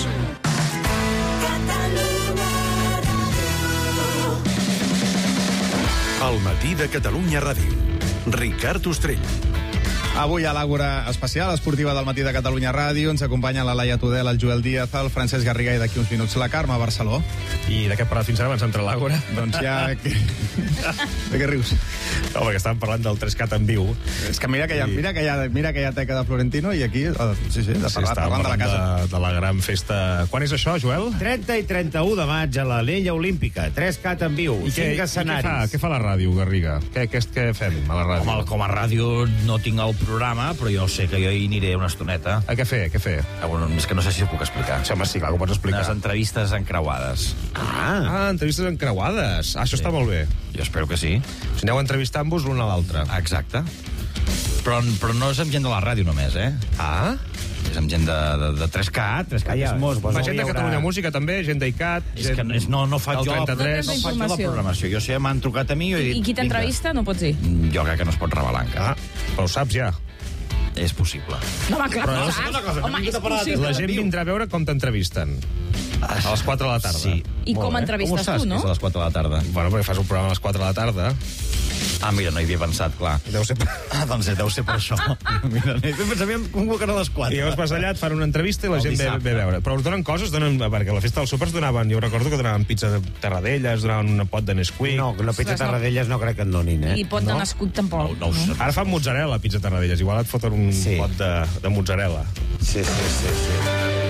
S22: Al matí de Catalunya Ràdio. Ricard Ostrell.
S2: Avui a l'Àgora Especial Esportiva del Matí de Catalunya Ràdio ens acompanya la Laia Tudel, el Joel Díaz, el Francesc Garriga i d'aquí uns minuts la Carme Barceló.
S1: I de què parlat fins ara abans d'entrar a l'Àgora?
S2: Doncs ja... De què rius?
S1: No, perquè estàvem parlant del tres cat en viu.
S2: És que mira que hi ha, mira que hi ha, mira que hi ha teca de Florentino i aquí, sí, sí, de parlar, sí, parlant de la casa.
S1: De, de la gran festa. Quan és això, Joel?
S3: trenta i trenta-u de maig a l'Anella Olímpica. tres cat en viu,
S1: I
S3: cinc
S1: què,
S3: escenaris.
S1: I què, fa, què fa la ràdio, Garriga? Què, què, què fem a la ràdio?
S3: Home, com a ràdio no tinc el programa, però jo sé que jo hi aniré una estoneta.
S1: A què fer, a què fer?
S3: Ah, bueno, és que no sé si ho puc explicar.
S1: Sí, home, sí, clar, ho pots explicar.
S3: Unes entrevistes encreuades.
S1: Ah, ah entrevistes encreuades. Ah, això sí. Està molt bé.
S3: Jo espero que sí.
S1: O sigui, aneu entrevistant-vos l'un a l'altre.
S3: Exacte. Però, però no és amb gent de la ràdio només, eh?
S1: Ah?
S3: És amb gent de, de, de tres cat. tres cat
S1: ah, ja.
S3: És molt...
S1: Fa gent de Catalunya Música, també, gent d'ICAT...
S3: És que és, no, no faig jo la,
S1: trenta-tres.
S3: no faig jo la programació. Jo sé, m'han trucat a mi i he dit...
S8: I qui t'entrevista no pots dir?
S3: Jo crec que no es pot revelar encara.
S1: Ah, però ho saps ja.
S3: És possible.
S8: No, home, clar,
S3: però
S8: no saps.
S3: Cosa,
S8: Home, és possible.
S1: La gent vindrà a veure com t'entrevisten. A les quatre de la tarda.
S3: Sí.
S8: I com entrevistes tu, no?
S3: És a les quatre de la tarda.
S1: Bueno, perquè fas un programa a les quatre de la tarda.
S3: Ah, mira, no hi havia pensat, clar.
S1: Deu ser per...
S3: Ah, doncs deu ser per això. Mira, no hi havia pensat, havíem convocat a les quatre.
S1: I llavors vas allà, et fan una entrevista i la gent ve, ve a veure. Però us donen coses, donen, perquè a la festa dels súpers donaven, jo recordo que donaven pizza de Tarradellas, donaven una pot de Nesquik.
S3: No, la pizza de Tarradellas no crec que en donin, eh?
S8: I pot de Nesquik tampoc.
S3: No, no, no.
S1: Ara fan mozzarella, pizza Tarradellas. Igual et foten un sí. pot de, de mozzarella.
S3: Sí, sí, sí, sí.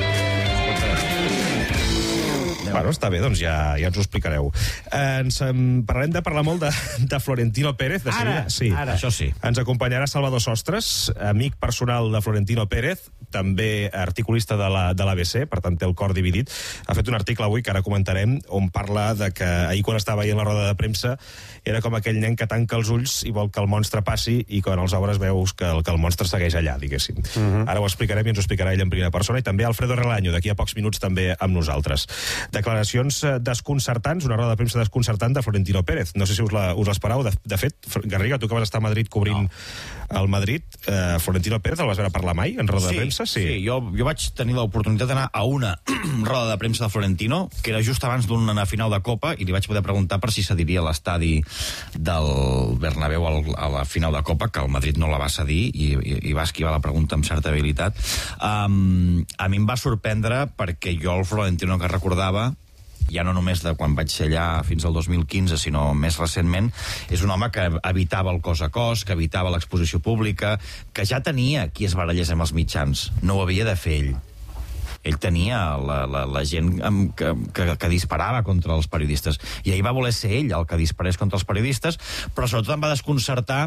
S1: Bueno, està bé, doncs ja, ja ens ho explicareu. Eh, ens en parlarem de parlar molt de, de Florentino Pérez. De
S3: ara,
S1: sí.
S3: ara, això sí.
S1: Ens acompanyarà Salvador Sostres, amic personal de Florentino Pérez, també articulista de la, de l'A B C, per tant té el cor dividit. Ha fet un article avui que ara comentarem on parla de que ahir quan estava veient la roda de premsa era com aquell nen que tanca els ulls i vol que el monstre passi i quan els obres veus que el, que el monstre segueix allà, diguéssim. Uh -huh. Ara ho explicarem i ens ho explicarà ell en primera persona i també Alfredo Relaño, d'aquí a pocs minuts també amb nosaltres. Declaracions desconcertants, una roda de premsa desconcertant de Florentino Pérez. No sé si us, la, us l'esperau. De, de fet, Garriga, tu que vas estar a Madrid cobrint no. el Madrid, eh, Florentino Pérez el vas veure parlar mai en roda
S3: sí,
S1: de premsa?
S3: Sí, sí jo, jo vaig tenir l'oportunitat d'anar a una roda de premsa de Florentino, que era just abans d'una final de Copa, i li vaig poder preguntar per si cediria a l'estadi del Bernabéu al, a la final de Copa, que el Madrid no la va cedir, i, i, i va esquivar la pregunta amb certa habilitat. Um, a mi em va sorprendre perquè jo el Florentino que recordava, ja no només de quan vaig ser allà fins al dos mil quinze, sinó més recentment, és un home que evitava el cos a cos, que evitava l'exposició pública, que ja tenia qui es barallés amb els mitjans. No ho havia de fer ell. Ell tenia la, la, la gent que, que, que disparava contra els periodistes. I ahir va voler ser ell el que disparés contra els periodistes, però sobretot em va desconcertar...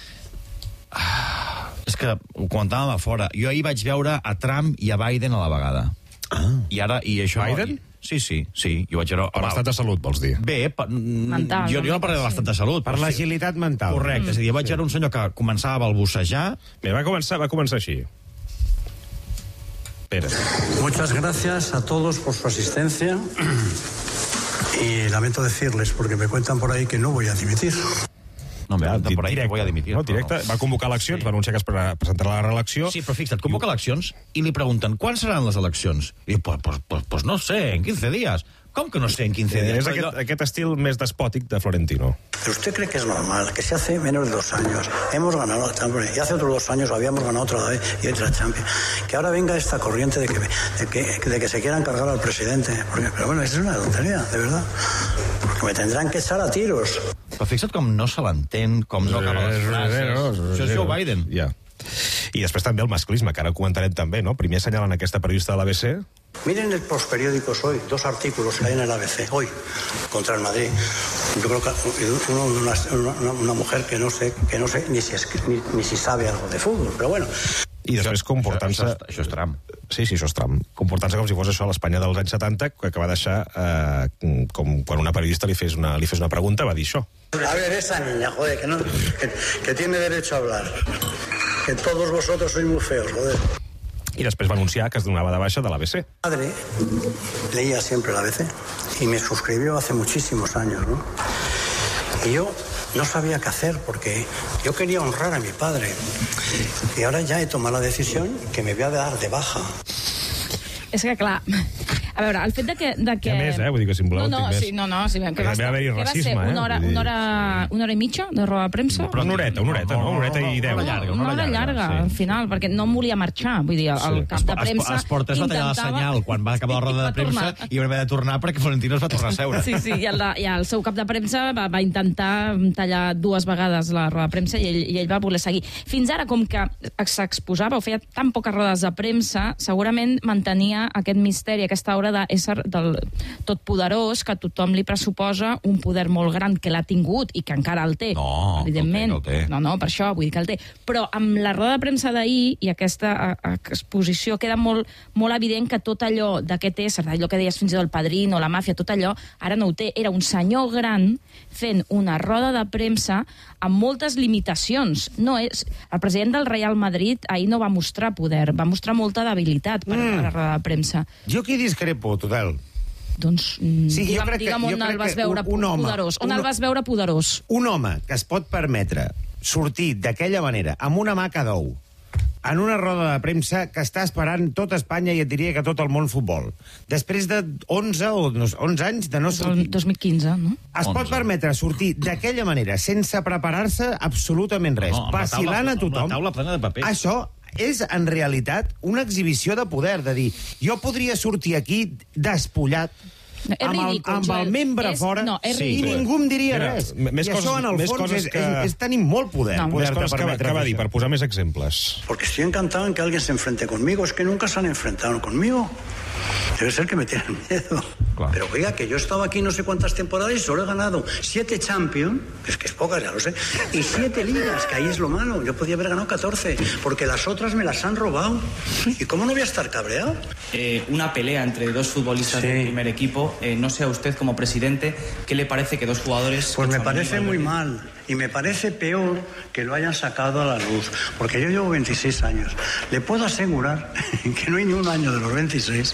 S3: Ah, és que ho comentàvem a fora. Jo ahir vaig veure a Trump i a Biden a la vegada. Ah. I ara... I això,
S1: Biden?
S3: Sí, sí, sí. Jo vaig veure...
S1: Per l'estat de salut, vols dir?
S3: Bé, per,
S8: mental,
S3: jo, jo no parlaré de l'estat de salut. Per l'agilitat mental. Correcte, mm. és a dir, jo vaig veure un senyor que començava a balbucejar...
S1: Bé, va començar, va començar així. Pérez.
S9: Muchas gracias a todos por su asistencia y lamento decirles, porque me cuentan por ahí que no voy a dimitir.
S3: No, me cuentan por ahí que voy a dimitir.
S1: No, directe, no. Va convocar eleccions, sí. Va anunciar que es presentarà la reelecció.
S3: Sí, però fixa't, convoca eleccions i li pregunten, quan seran les eleccions? I pues, pues, pues, pues no sé, en quince días. ¿Cómo que no sé en quince días?
S1: És aquest, aquest estil més despòtic de Florentino.
S9: ¿Pero usted cree que es normal que si hace menos de dos años hemos ganado la Champions y hace otros dos años habíamos ganado otra vez y otra Champions, que ahora venga esta corriente de que, de que, de que se quieran cargar al presidente? Porque, pero bueno, eso es una tontería, de verdad. Porque me tendrán que echar a tiros.
S3: Però fixa't com no se l'entén, com no acaba les frases. Això és Joe Biden.
S1: Ja. I després també el masclisme, que ara comentarem també, no? Primer assenyalen aquesta periodista de l'A B C.
S9: Miren el postperiódicos hoy, dos artículos que hay en el A B C, hoy, contra el Madrid. Yo creo que uno de una, una, una mujer que no sé, que no sé ni si, es, ni, ni si sabe algo de fútbol, però bueno.
S1: I després comportant-se...
S3: Això, això, això és Trump.
S1: Sí, sí, això és Trump. Comportant-se com si fos això a l'Espanya dels anys setanta, que va deixar, eh, com quan una periodista li fes una, li fes una pregunta, va dir això.
S9: A ver, esa niña, joder, que, no, que, que tiene derecho a hablar. Que todos vosotros sois muy feos, joder.
S1: I després va anunciar que es donava de baixa de l'A B C.
S9: Mi padre leía siempre el A B C y me suscribió hace muchísimos años, ¿no? Y yo no sabía qué hacer porque yo quería honrar a mi padre. Y ahora ya he tomado la decisión que me voy a dar de baja.
S8: És que, clar, A veure, el fet de que... De que...
S1: Què més, eh? Vull dir que si em voleu
S8: no, no,
S1: tinc més.
S8: sí, no, no, sí, que
S1: Perquè
S8: va,
S1: també va haver-hi
S8: què va ser?
S1: racisme, eh?
S8: Una hora,
S1: Vull dir-
S8: una, hora, una hora i mitja de roda de premsa?
S1: Però una horeta, una horeta, no? Una horeta i deu.
S3: Una llarga,
S8: Una hora llarga,
S3: sí.
S8: al final, perquè no em volia marxar. Vull dir, el
S3: Sí.
S8: cap de premsa...
S3: Esportes va tallar la senyal quan va acabar la roda de premsa i va haver de tornar perquè Florentino es va tornar a seure.
S8: Sí, sí, i el, i el seu cap de premsa va, va intentar tallar dues vegades la roda de premsa i ell, i ell va voler seguir. Fins ara, com que s'exposava o feia tan poques rodes de premsa, segurament mantenia aquest misteri, aquesta aura d'ésser del totpoderós, que tothom li pressuposa un poder molt gran que l'ha tingut i que encara el té.
S3: No,
S8: evidentment.
S3: que el té, que el té.
S8: No, no, per això, vull dir que el té. Però amb la roda de premsa d'ahir i aquesta a, exposició queda molt, molt evident que tot allò d'aquest ésser, allò que deies fins i tot el Padrino, la màfia, tot allò, ara no ho té. Era un senyor gran fent una roda de premsa amb moltes limitacions. No és... El president del Real Madrid ahir no va mostrar poder, va mostrar molta debilitat per, mm. per la roda de premsa.
S10: Jo aquí discrepo, total.
S8: Doncs mm,
S10: Sí, jo
S8: digue'm,
S10: crec que-
S8: digue'm
S10: jo
S8: on
S10: crec
S8: el vas
S10: que
S8: veure
S10: un- un home,
S8: poderós. On
S10: un-
S8: el vas veure poderós?
S10: Un home que es pot permetre sortir d'aquella manera, amb una maca d'ou, en una roda de premsa que està esperant tota Espanya i et diria que tot el món futbol. Després de onze o no, onze anys de no sortir.
S8: dos mil quinze, no?
S10: Es pot permetre sortir d'aquella manera, sense preparar-se absolutament res,
S3: No, amb la taula-
S10: vacilant a
S3: amb la
S10: tothom.
S3: taula plena de papers.
S10: Això és, en realitat, una exhibició de poder, de dir, jo podria sortir aquí despullat,
S8: No, és
S10: amb, el,
S8: ridícul,
S10: amb
S8: Joel.
S10: el membre
S8: És-
S10: fora,
S8: no, és
S10: i
S8: ridícul.
S10: ningú em diria
S1: Mira,
S10: res.
S1: m- més
S10: I
S1: coses-
S10: això, en el
S1: més
S10: fons,
S1: coses
S10: és,
S1: que-
S10: és, és tenir molt poder.
S1: No,
S10: poder
S1: més coses que, que va dir, per posar més exemples.
S9: Porque estoy encantado en que alguien se enfrente conmigo. Es que nunca se han enfrentado conmigo. Debe ser que me tienen miedo. Claro. Pero oiga, que yo he estado aquí no sé cuántas temporadas y solo he ganado siete Champions, es que es pocas, ya lo sé, y siete ligas, que ahí es lo malo. Yo podía haber ganado catorce, porque las otras me las han robado. ¿Y cómo no voy a estar cabreado?
S11: Eh, una pelea entre dos futbolistas
S9: Sí.
S11: del primer equipo. Eh, no sé a usted, como presidente, ¿qué le parece que dos jugadores...
S9: Pues me
S11: Tchouaméni,
S9: parece muy
S11: Valverde-
S9: mal. Y me parece peor que lo hayan sacado a la luz. Porque yo llevo veintiséis años. Le puedo asegurar que no hay ni un año de los veintiséis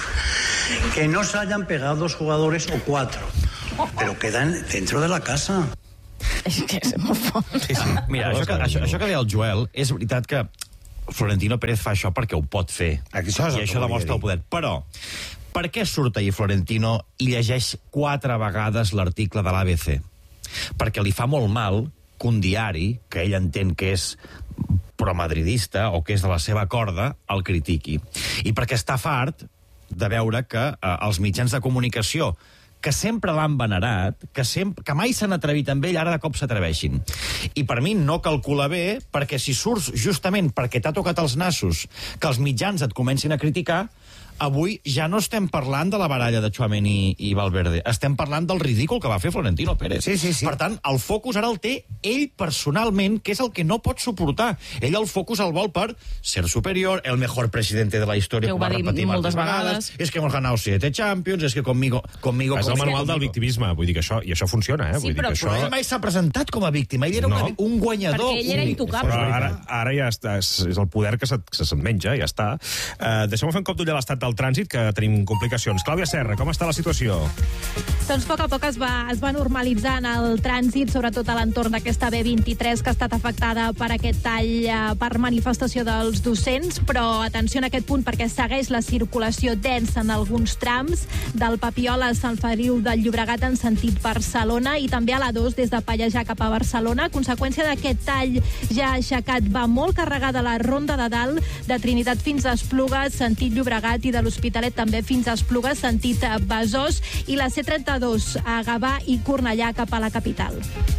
S9: que no se hayan pegado dos jugadores o cuatro. Pero quedan dentro de la casa.
S8: És que és molt fort.
S3: Sí, sí. Mira, això que, això, això que deia el Joel, és veritat que Florentino Pérez fa això perquè ho pot fer.
S10: Això és el
S3: I
S10: que
S3: això
S10: volia
S3: demostra el
S10: dir.
S3: poder. Però, per què surt ahir Florentino i llegeix quatre vegades l'article de l'A B C? Perquè li fa molt mal que un diari, que ell entén que és promadridista o que és de la seva corda, el critiqui. I perquè està fart de veure que eh, els mitjans de comunicació que sempre l'han venerat, que, sempre, que mai s'han atrevit amb ell, ara de cop s'atreveixin. I per mi no calcula bé, perquè si surts justament perquè t'ha tocat els nassos que els mitjans et comencin a criticar, avui ja no estem parlant de la baralla de Tchouaméni i Valverde, estem parlant del ridícul que va fer Florentino Pérez.
S10: Sí, sí, sí.
S3: Per tant, el focus ara el té ell personalment, que és el que no pot suportar. Ell el focus el vol per ser superior, el mejor presidente de la història,
S8: Que ho
S3: com va
S8: va dir
S3: repetir
S8: moltes
S3: moltes vegades.
S8: vegades.
S3: És que hemos ganado siete Champions, és que conmigo... conmigo
S1: És el
S3: conmigo,
S1: manual del
S3: conmigo.
S1: victimisme, vull dir que això, i això funciona, eh?
S3: Sí,
S1: vull dir
S3: però,
S1: que
S3: però
S1: això...
S3: ell mai s'ha presentat com a víctima. Ell era
S1: No.
S3: una, un guanyador.
S8: Perquè ell era
S3: únic.
S8: intocable.
S1: Però ara, ara ja està, és, és el poder que se't, que se't menja, ja està. Uh, Deixeu-me fer un cop d'ull a l'estat del trànsit, que tenim complicacions. Clàudia Serra, com està la situació?
S12: Doncs a poc a poc es va, es va normalitzant el trànsit, sobretot a l'entorn d'aquesta B vint-i-tres, que ha estat afectada per aquest tall eh, per manifestació dels docents, però atenció en aquest punt perquè segueix la circulació densa en alguns trams del Papiol a Sant Feliu del Llobregat en sentit Barcelona i també a la dos des de Pallejà cap a Barcelona. A conseqüència d'aquest tall ja aixecat, va molt carregada la Ronda de Dalt, de Trinitat fins a Esplugues, sentit Llobregat, i de l'Hospitalet també fins a Esplugues, sentit Besòs, i la C trenta-dos a Gavà i Cornellà cap a la capital.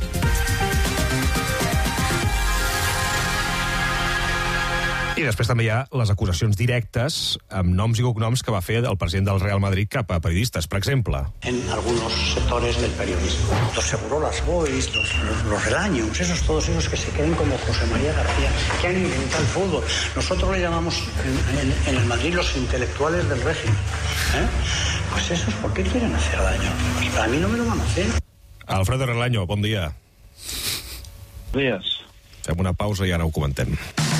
S1: I després també hi ha les acusacions directes amb noms i cognoms que va fer el president del Real Madrid cap a periodistes, per exemple.
S9: En algunos sectores del periodismo. Los Segurolas Boys, los, los Relaños, esos, todos esos que se creen como José María García, que han inventado el fútbol. Nosotros le llamamos en, en, en el Madrid los intelectuales del régimen. ¿Eh? Pues esos, ¿por qué quieren hacer daño? Pues a mí no me lo van a hacer.
S1: Alfredo Relaño, bon dia.
S13: Dies.
S1: Fem una pausa i ara ho comentem.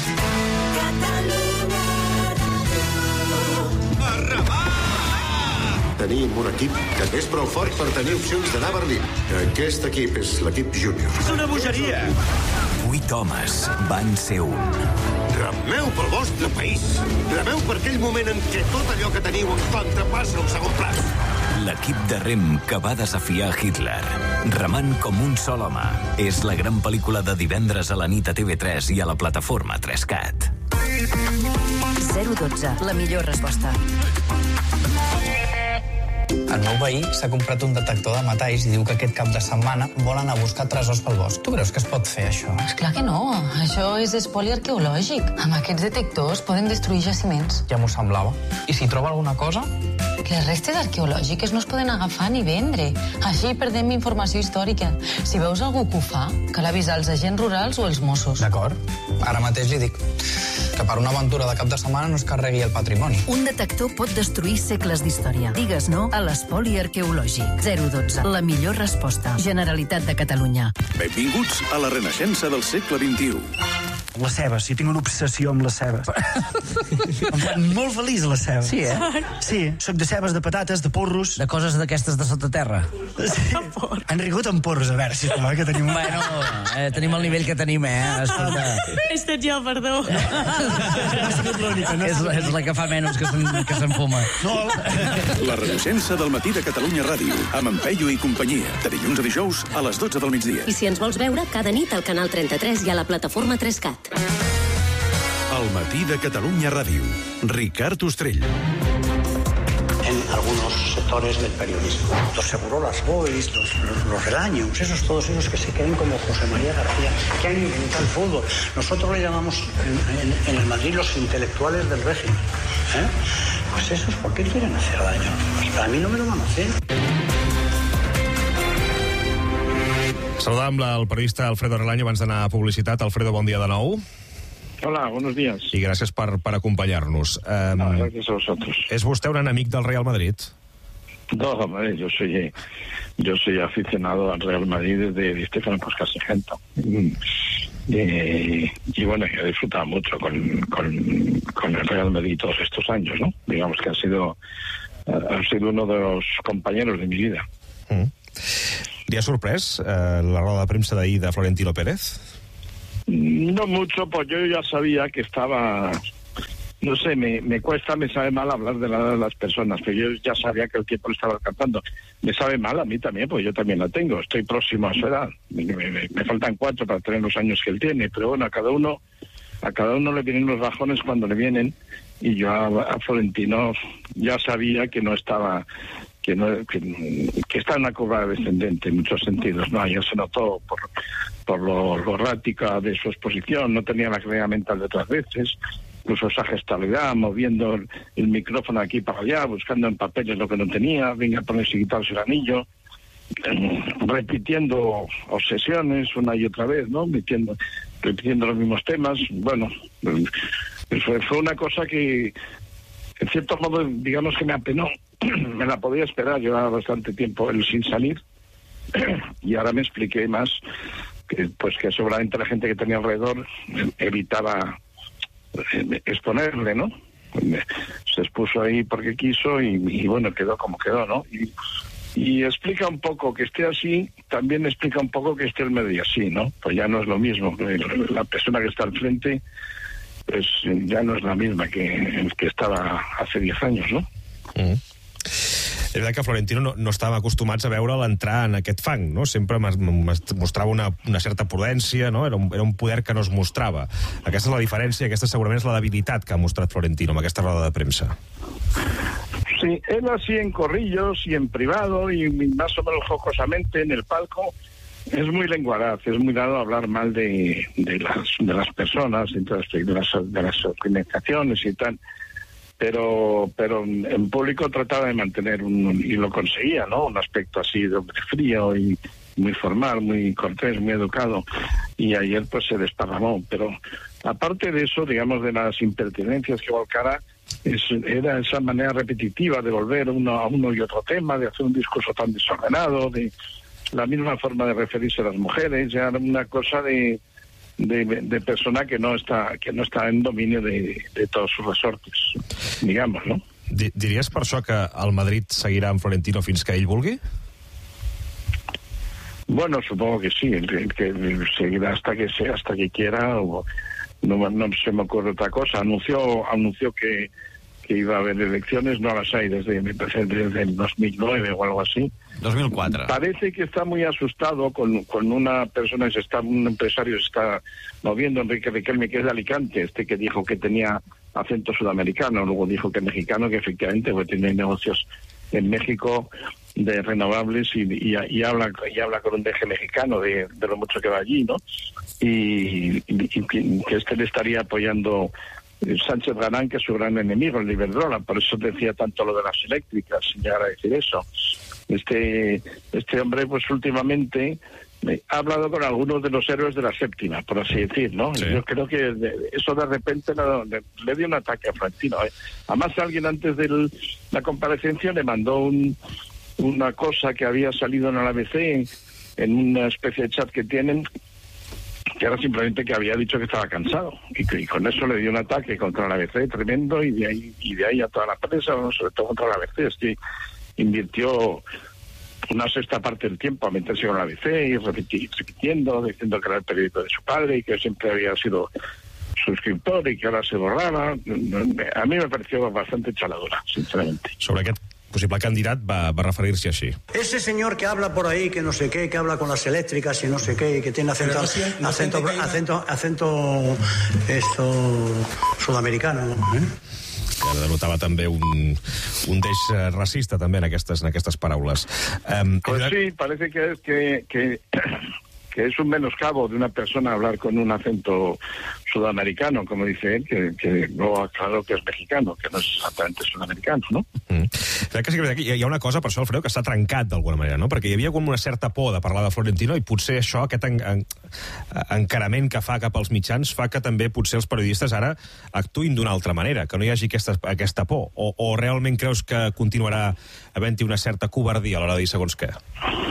S14: Tenim un equip que és prou fort per tenir opcions d'anar a Berlín. Aquest equip és l'equip júnior.
S13: És una bogeria.
S4: Vuit homes van ser un.
S14: Remeu pel vostre país. Remeu per aquell moment en què tot allò que teniu en contra passa al segon pla.
S4: L'equip de rem que va desafiar Hitler. Remant com un sol home. És la gran pel·lícula de divendres a la nit a T V tres i a la plataforma tres cat.
S25: zero dotze, la millor resposta.
S6: El meu veí s'ha comprat un detector de metalls i diu que aquest cap de setmana vol anar a buscar tresors pel bosc. Tu creus que es pot fer, això?
S7: Esclar que no. Això és espoli arqueològic. Amb aquests detectors podem destruir jaciments.
S6: Ja m'ho semblava. I si troba alguna cosa?
S7: Les restes arqueològiques no es poden agafar ni vendre. Així perdem informació històrica. Si veus algú que ho fa, cal avisar els agents rurals o els Mossos.
S6: D'acord. Ara mateix li dic que per una aventura de cap de setmana no es carregui el patrimoni.
S25: Un detector pot destruir segles d'història. Digues no a l'espoli arqueològic. zero dotze, la millor resposta. Generalitat de Catalunya.
S22: Benvinguts a la renaixença del segle vint-i-u.
S15: Les cebes, sí, tinc una obsessió amb les cebes. Em fan molt feliç les cebes.
S7: Sí, eh?
S15: Sí, soc de cebes, de patates, de porros.
S7: De coses d'aquestes de sota terra.
S15: Sí. Han rigut amb porros, a veure, sisplau, que tenim...
S7: Bueno, eh, tenim el nivell que tenim, eh? Escolta. He estat jo, perdó.
S15: No ha sigut l'única, no?
S7: És, és la que fa menys que s'enfuma.
S22: No. La renaixença del matí de Catalunya Ràdio, amb en Peyu i companyia, de dilluns a dijous a les dotze del migdia.
S25: I si ens vols veure, cada nit al canal trenta-tres i a la plataforma tres cat.
S22: El matí de Catalunya Ràdio. Ricard Ostrell.
S9: En algunos sectores del periodismo. Los segurolas boys, los, los relaños, esos, todos esos que se creen como José María García, que han inventado el fútbol. Nosotros le llamamos en, en, en el Madrid los intelectuales del régimen. ¿Eh? Pues esos, ¿por qué quieren hacer daño? Pues a mí no me lo van a hacer.
S1: Saludam el periodista Alfredo Relaño abans d'anar a publicitat. Alfredo, bon dia de nou.
S13: Hola, buenos días.
S1: I gràcies per, per acompanyar-nos. Um,
S13: no, gracias a vosotros.
S1: ¿Es usted un enemic del Real Madrid?
S13: No, hombre, yo soy, yo soy aficionado al Real Madrid desde Di Stefano Pascasegento. Y, y bueno, he disfrutado mucho con, con, con el Real Madrid todos estos años, ¿no? Digamos que ha sido, ha sido uno de los compañeros de mi vida.
S1: Mm. ¿Li ha sorprès eh, la roda de premsa d'ahir de Florentino Pérez?
S13: No mucho, pues yo ya sabía que estaba... No sé, me, me cuesta, me sabe mal hablar de, la, de las personas, pero yo ya sabía que el tiempo le estaba alcanzando. Me sabe mal a mí también, pues yo también la tengo, estoy próximo a su edad. Me, me, me faltan cuatro para tener los años que él tiene, pero bueno, a cada uno a cada uno le vienen los bajones cuando le vienen, y yo a, a Florentino ya sabía que no estaba... Que, no, que, que está en una curva descendente en muchos sentidos, ¿no? Ya se notó por, por lo, lo errática de su exposición, no tenía la claridad mental de otras veces, incluso esa gestualidad, moviendo el, el micrófono aquí para allá, buscando en papeles lo que no tenía, venga a ponerse y quitarse el anillo, eh, repitiendo obsesiones una y otra vez, ¿no? Metiendo, repitiendo los mismos temas. Bueno, eh, fue, fue una cosa que, en cierto modo, digamos que me apenó. Me la podía esperar, llevaba bastante tiempo él sin salir, y ahora me expliqué más que, pues que seguramente la gente que tenía alrededor evitaba exponerle, ¿no? Se expuso ahí porque quiso y, y bueno, quedó como quedó, ¿no? Y, y explica un poco que esté así, también explica un poco que esté el medio así, ¿no? Pues ya no es lo mismo, la persona que está al frente pues ya no es la misma que, que estaba hace diez años, ¿no?
S1: Mm. És veritat que Florentino no, no estava acostumats a veure'l entrar en aquest fang, no? Sempre mostrava una, una certa prudència, no? Era un, era un poder que no es mostrava. Aquesta és la diferència, aquesta segurament és la debilitat que ha mostrat Florentino amb aquesta roda de premsa.
S13: Sí, él así en corrillos y en privado y más o menos jocosamente en el palco es muy lenguaraz, es muy dado a hablar mal de, de, las, de las personas, de las, de las, de las organizaciones y tal. Pero pero en público trataba de mantener, un y lo conseguía, ¿no? Un aspecto así de hombre frío y muy formal, muy cortés, muy educado. Y ayer pues se desparramó. Pero aparte de eso, digamos, de las impertinencias que volcara, es, era esa manera repetitiva de volver uno a uno y otro tema, de hacer un discurso tan desordenado, de la misma forma de referirse a las mujeres, ya era una cosa de... De, de persona que no está que no está en dominio de, de todos sus resortes, digamos, ¿no?
S1: Diries per això que el Madrid seguirà amb Florentino fins que ell vulgui?
S13: Bueno, supongo que sí, que seguirá hasta que sea, hasta que quiera, o no, no se me ocurre otra cosa. Anunció, anunció que, que iba a haber elecciones, no las hay desde, me parece, desde el dos mil nueve o algo así.
S3: dos mil cuatro.
S13: Parece que está muy asustado con, con una persona, se está, un empresario se está moviendo, Enrique Riquelme, que es de Alicante, este que dijo que tenía acento sudamericano, luego dijo que mexicano, que efectivamente pues, tiene negocios en México de renovables y, y, y habla y habla con un deje mexicano de, de lo mucho que va allí, ¿no? Y, y, y que este le estaría apoyando Sánchez Galán, que es su gran enemigo, el Iberdrola, por eso decía tanto lo de las eléctricas, sin llegar a decir eso. Este, este hombre, pues últimamente ha hablado con algunos de los héroes de la séptima, por así decir, ¿no? Sí. Yo creo que de, eso de repente le, le, le dio un ataque a Florentino, ¿eh? Además, alguien antes de la comparecencia le mandó un, una cosa que había salido en el A B C, en una especie de chat que tienen, que era simplemente que había dicho que estaba cansado, y, que, y con eso le dio un ataque contra el A B C tremendo, y de ahí, y de ahí a toda la prensa, sobre todo contra el A B C. Es que invirtió una sexta parte del tiempo a meterse con la A B C y repetir, repitiendo, diciendo que era el periódico de su padre y que siempre había sido suscriptor y que ahora se borraba. A mí me pareció bastante chaladora, sinceramente.
S1: Sobre aquest possible candidat va, va referir-se així.
S9: Ese señor que habla por ahí, que no sé qué, que habla con las eléctricas y no sé qué, y que tiene acento, no acento, acento, acento, acento esto sudamericano, ¿eh?
S1: Que denotava també un, un deix racista també en aquestes, en aquestes paraules. Um,
S13: pues era... sí, parece que, que, que, que es un menoscabo de una persona hablar con un acento sudamericano, como dice él, que, que luego aclaró que es mexicano, que no es exactamente sudamericano, ¿no?
S1: Mm. Crec que sí que hi ha una cosa, per això, Alfredo, que s'ha trencat d'alguna manera, no? Perquè hi havia com una certa por de parlar de Florentino i potser això, aquest en, en, encarament que fa cap als mitjans, fa que també potser els periodistes ara actuïn d'una altra manera, que no hi hagi aquesta, aquesta por. O, o realment creus que continuarà havent-hi una certa covardia a l'hora de dir segons què?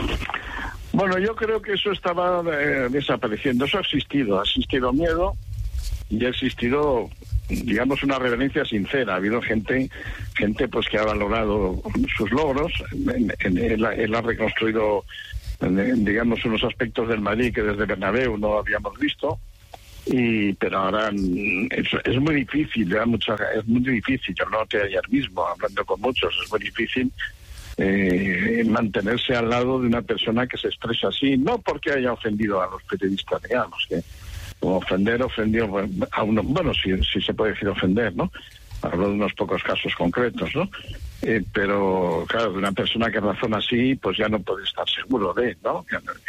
S13: Bueno, yo creo que eso estaba eh, desapareciendo. Eso ha existido. Ha existido miedo y ha existido, digamos, una reverencia sincera. Ha habido gente gente pues que ha valorado sus logros. En, en, él, él ha reconstruido, en, digamos, unos aspectos del Madrid que desde Bernabéu no habíamos visto. Y pero ahora es, es muy difícil, ya mucha, es muy difícil. Yo lo noté ayer mismo, hablando con muchos, es muy difícil Eh, mantenerse al lado de una persona que se expresa así, no porque haya ofendido a los periodistas, digamos, que como ofender, ofendió a uno, bueno, si, si se puede decir ofender, ¿no? Hablo de unos pocos casos concretos, ¿no? Eh, pero, claro, de una persona que razona así, pues ya no puede estar seguro de, ¿no?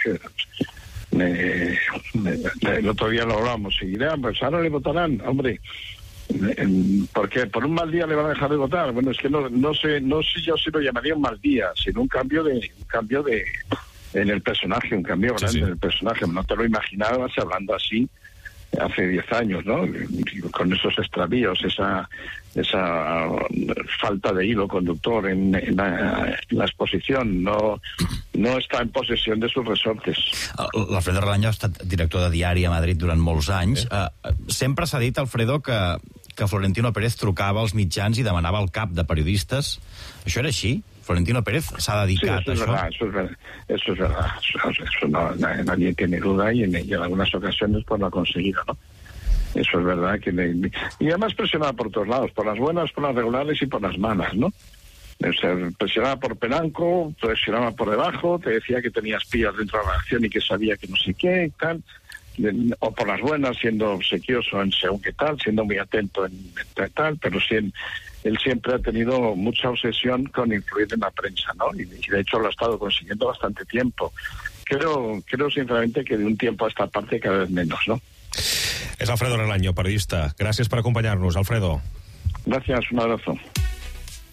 S13: Eh, el otro día lo hablamos, y dirá, pues ahora le votarán, hombre. Porque por un mal día le van a dejar de votar. Bueno, es que no, no sé, no sé yo si lo llamaría un mal día, sino un cambio de, un cambio de en el personaje, un cambio grande sí, sí. en el personaje. No te lo imaginabas hablando así hace diez años, ¿no? Con esos extravíos, esa esa falta de hilo conductor en, en, la, en la exposición, no, no està en possessió de sus resortes.
S3: L'Alfredo Relaño ha estat director de diari a Madrid durant molts anys. Eh? Uh, sempre s'ha dit, Alfredo, que, que Florentino Pérez trucava als mitjans i demanava el cap de periodistes. Això era així? Florentino Pérez s'ha dedicat
S13: sí, eso
S3: a
S13: es això? Verdad, eso es verdad. Eso, eso no, nadie tiene duda y en, y en algunas ocasiones pues lo ha conseguido, ¿no? Eso es verdad. que le, Y además presionaba por todos lados, por las buenas, por las regulares y por las malas, ¿no? O sea, presionaba por Pelanco, presionaba por debajo, te decía que tenía espías dentro de la acción y que sabía que no sé qué y tal. O por las buenas, siendo obsequioso en según qué tal, siendo muy atento en, en tal, pero sí en, él siempre ha tenido mucha obsesión con influir en la prensa, ¿no? Y, y de hecho lo ha estado consiguiendo bastante tiempo. Creo, creo sinceramente que de un tiempo a esta parte cada vez menos, ¿no?
S1: És Alfredo Relaño, periodista. Gràcies per acompanyar-nos, Alfredo.
S13: Gràcies, un abrazo.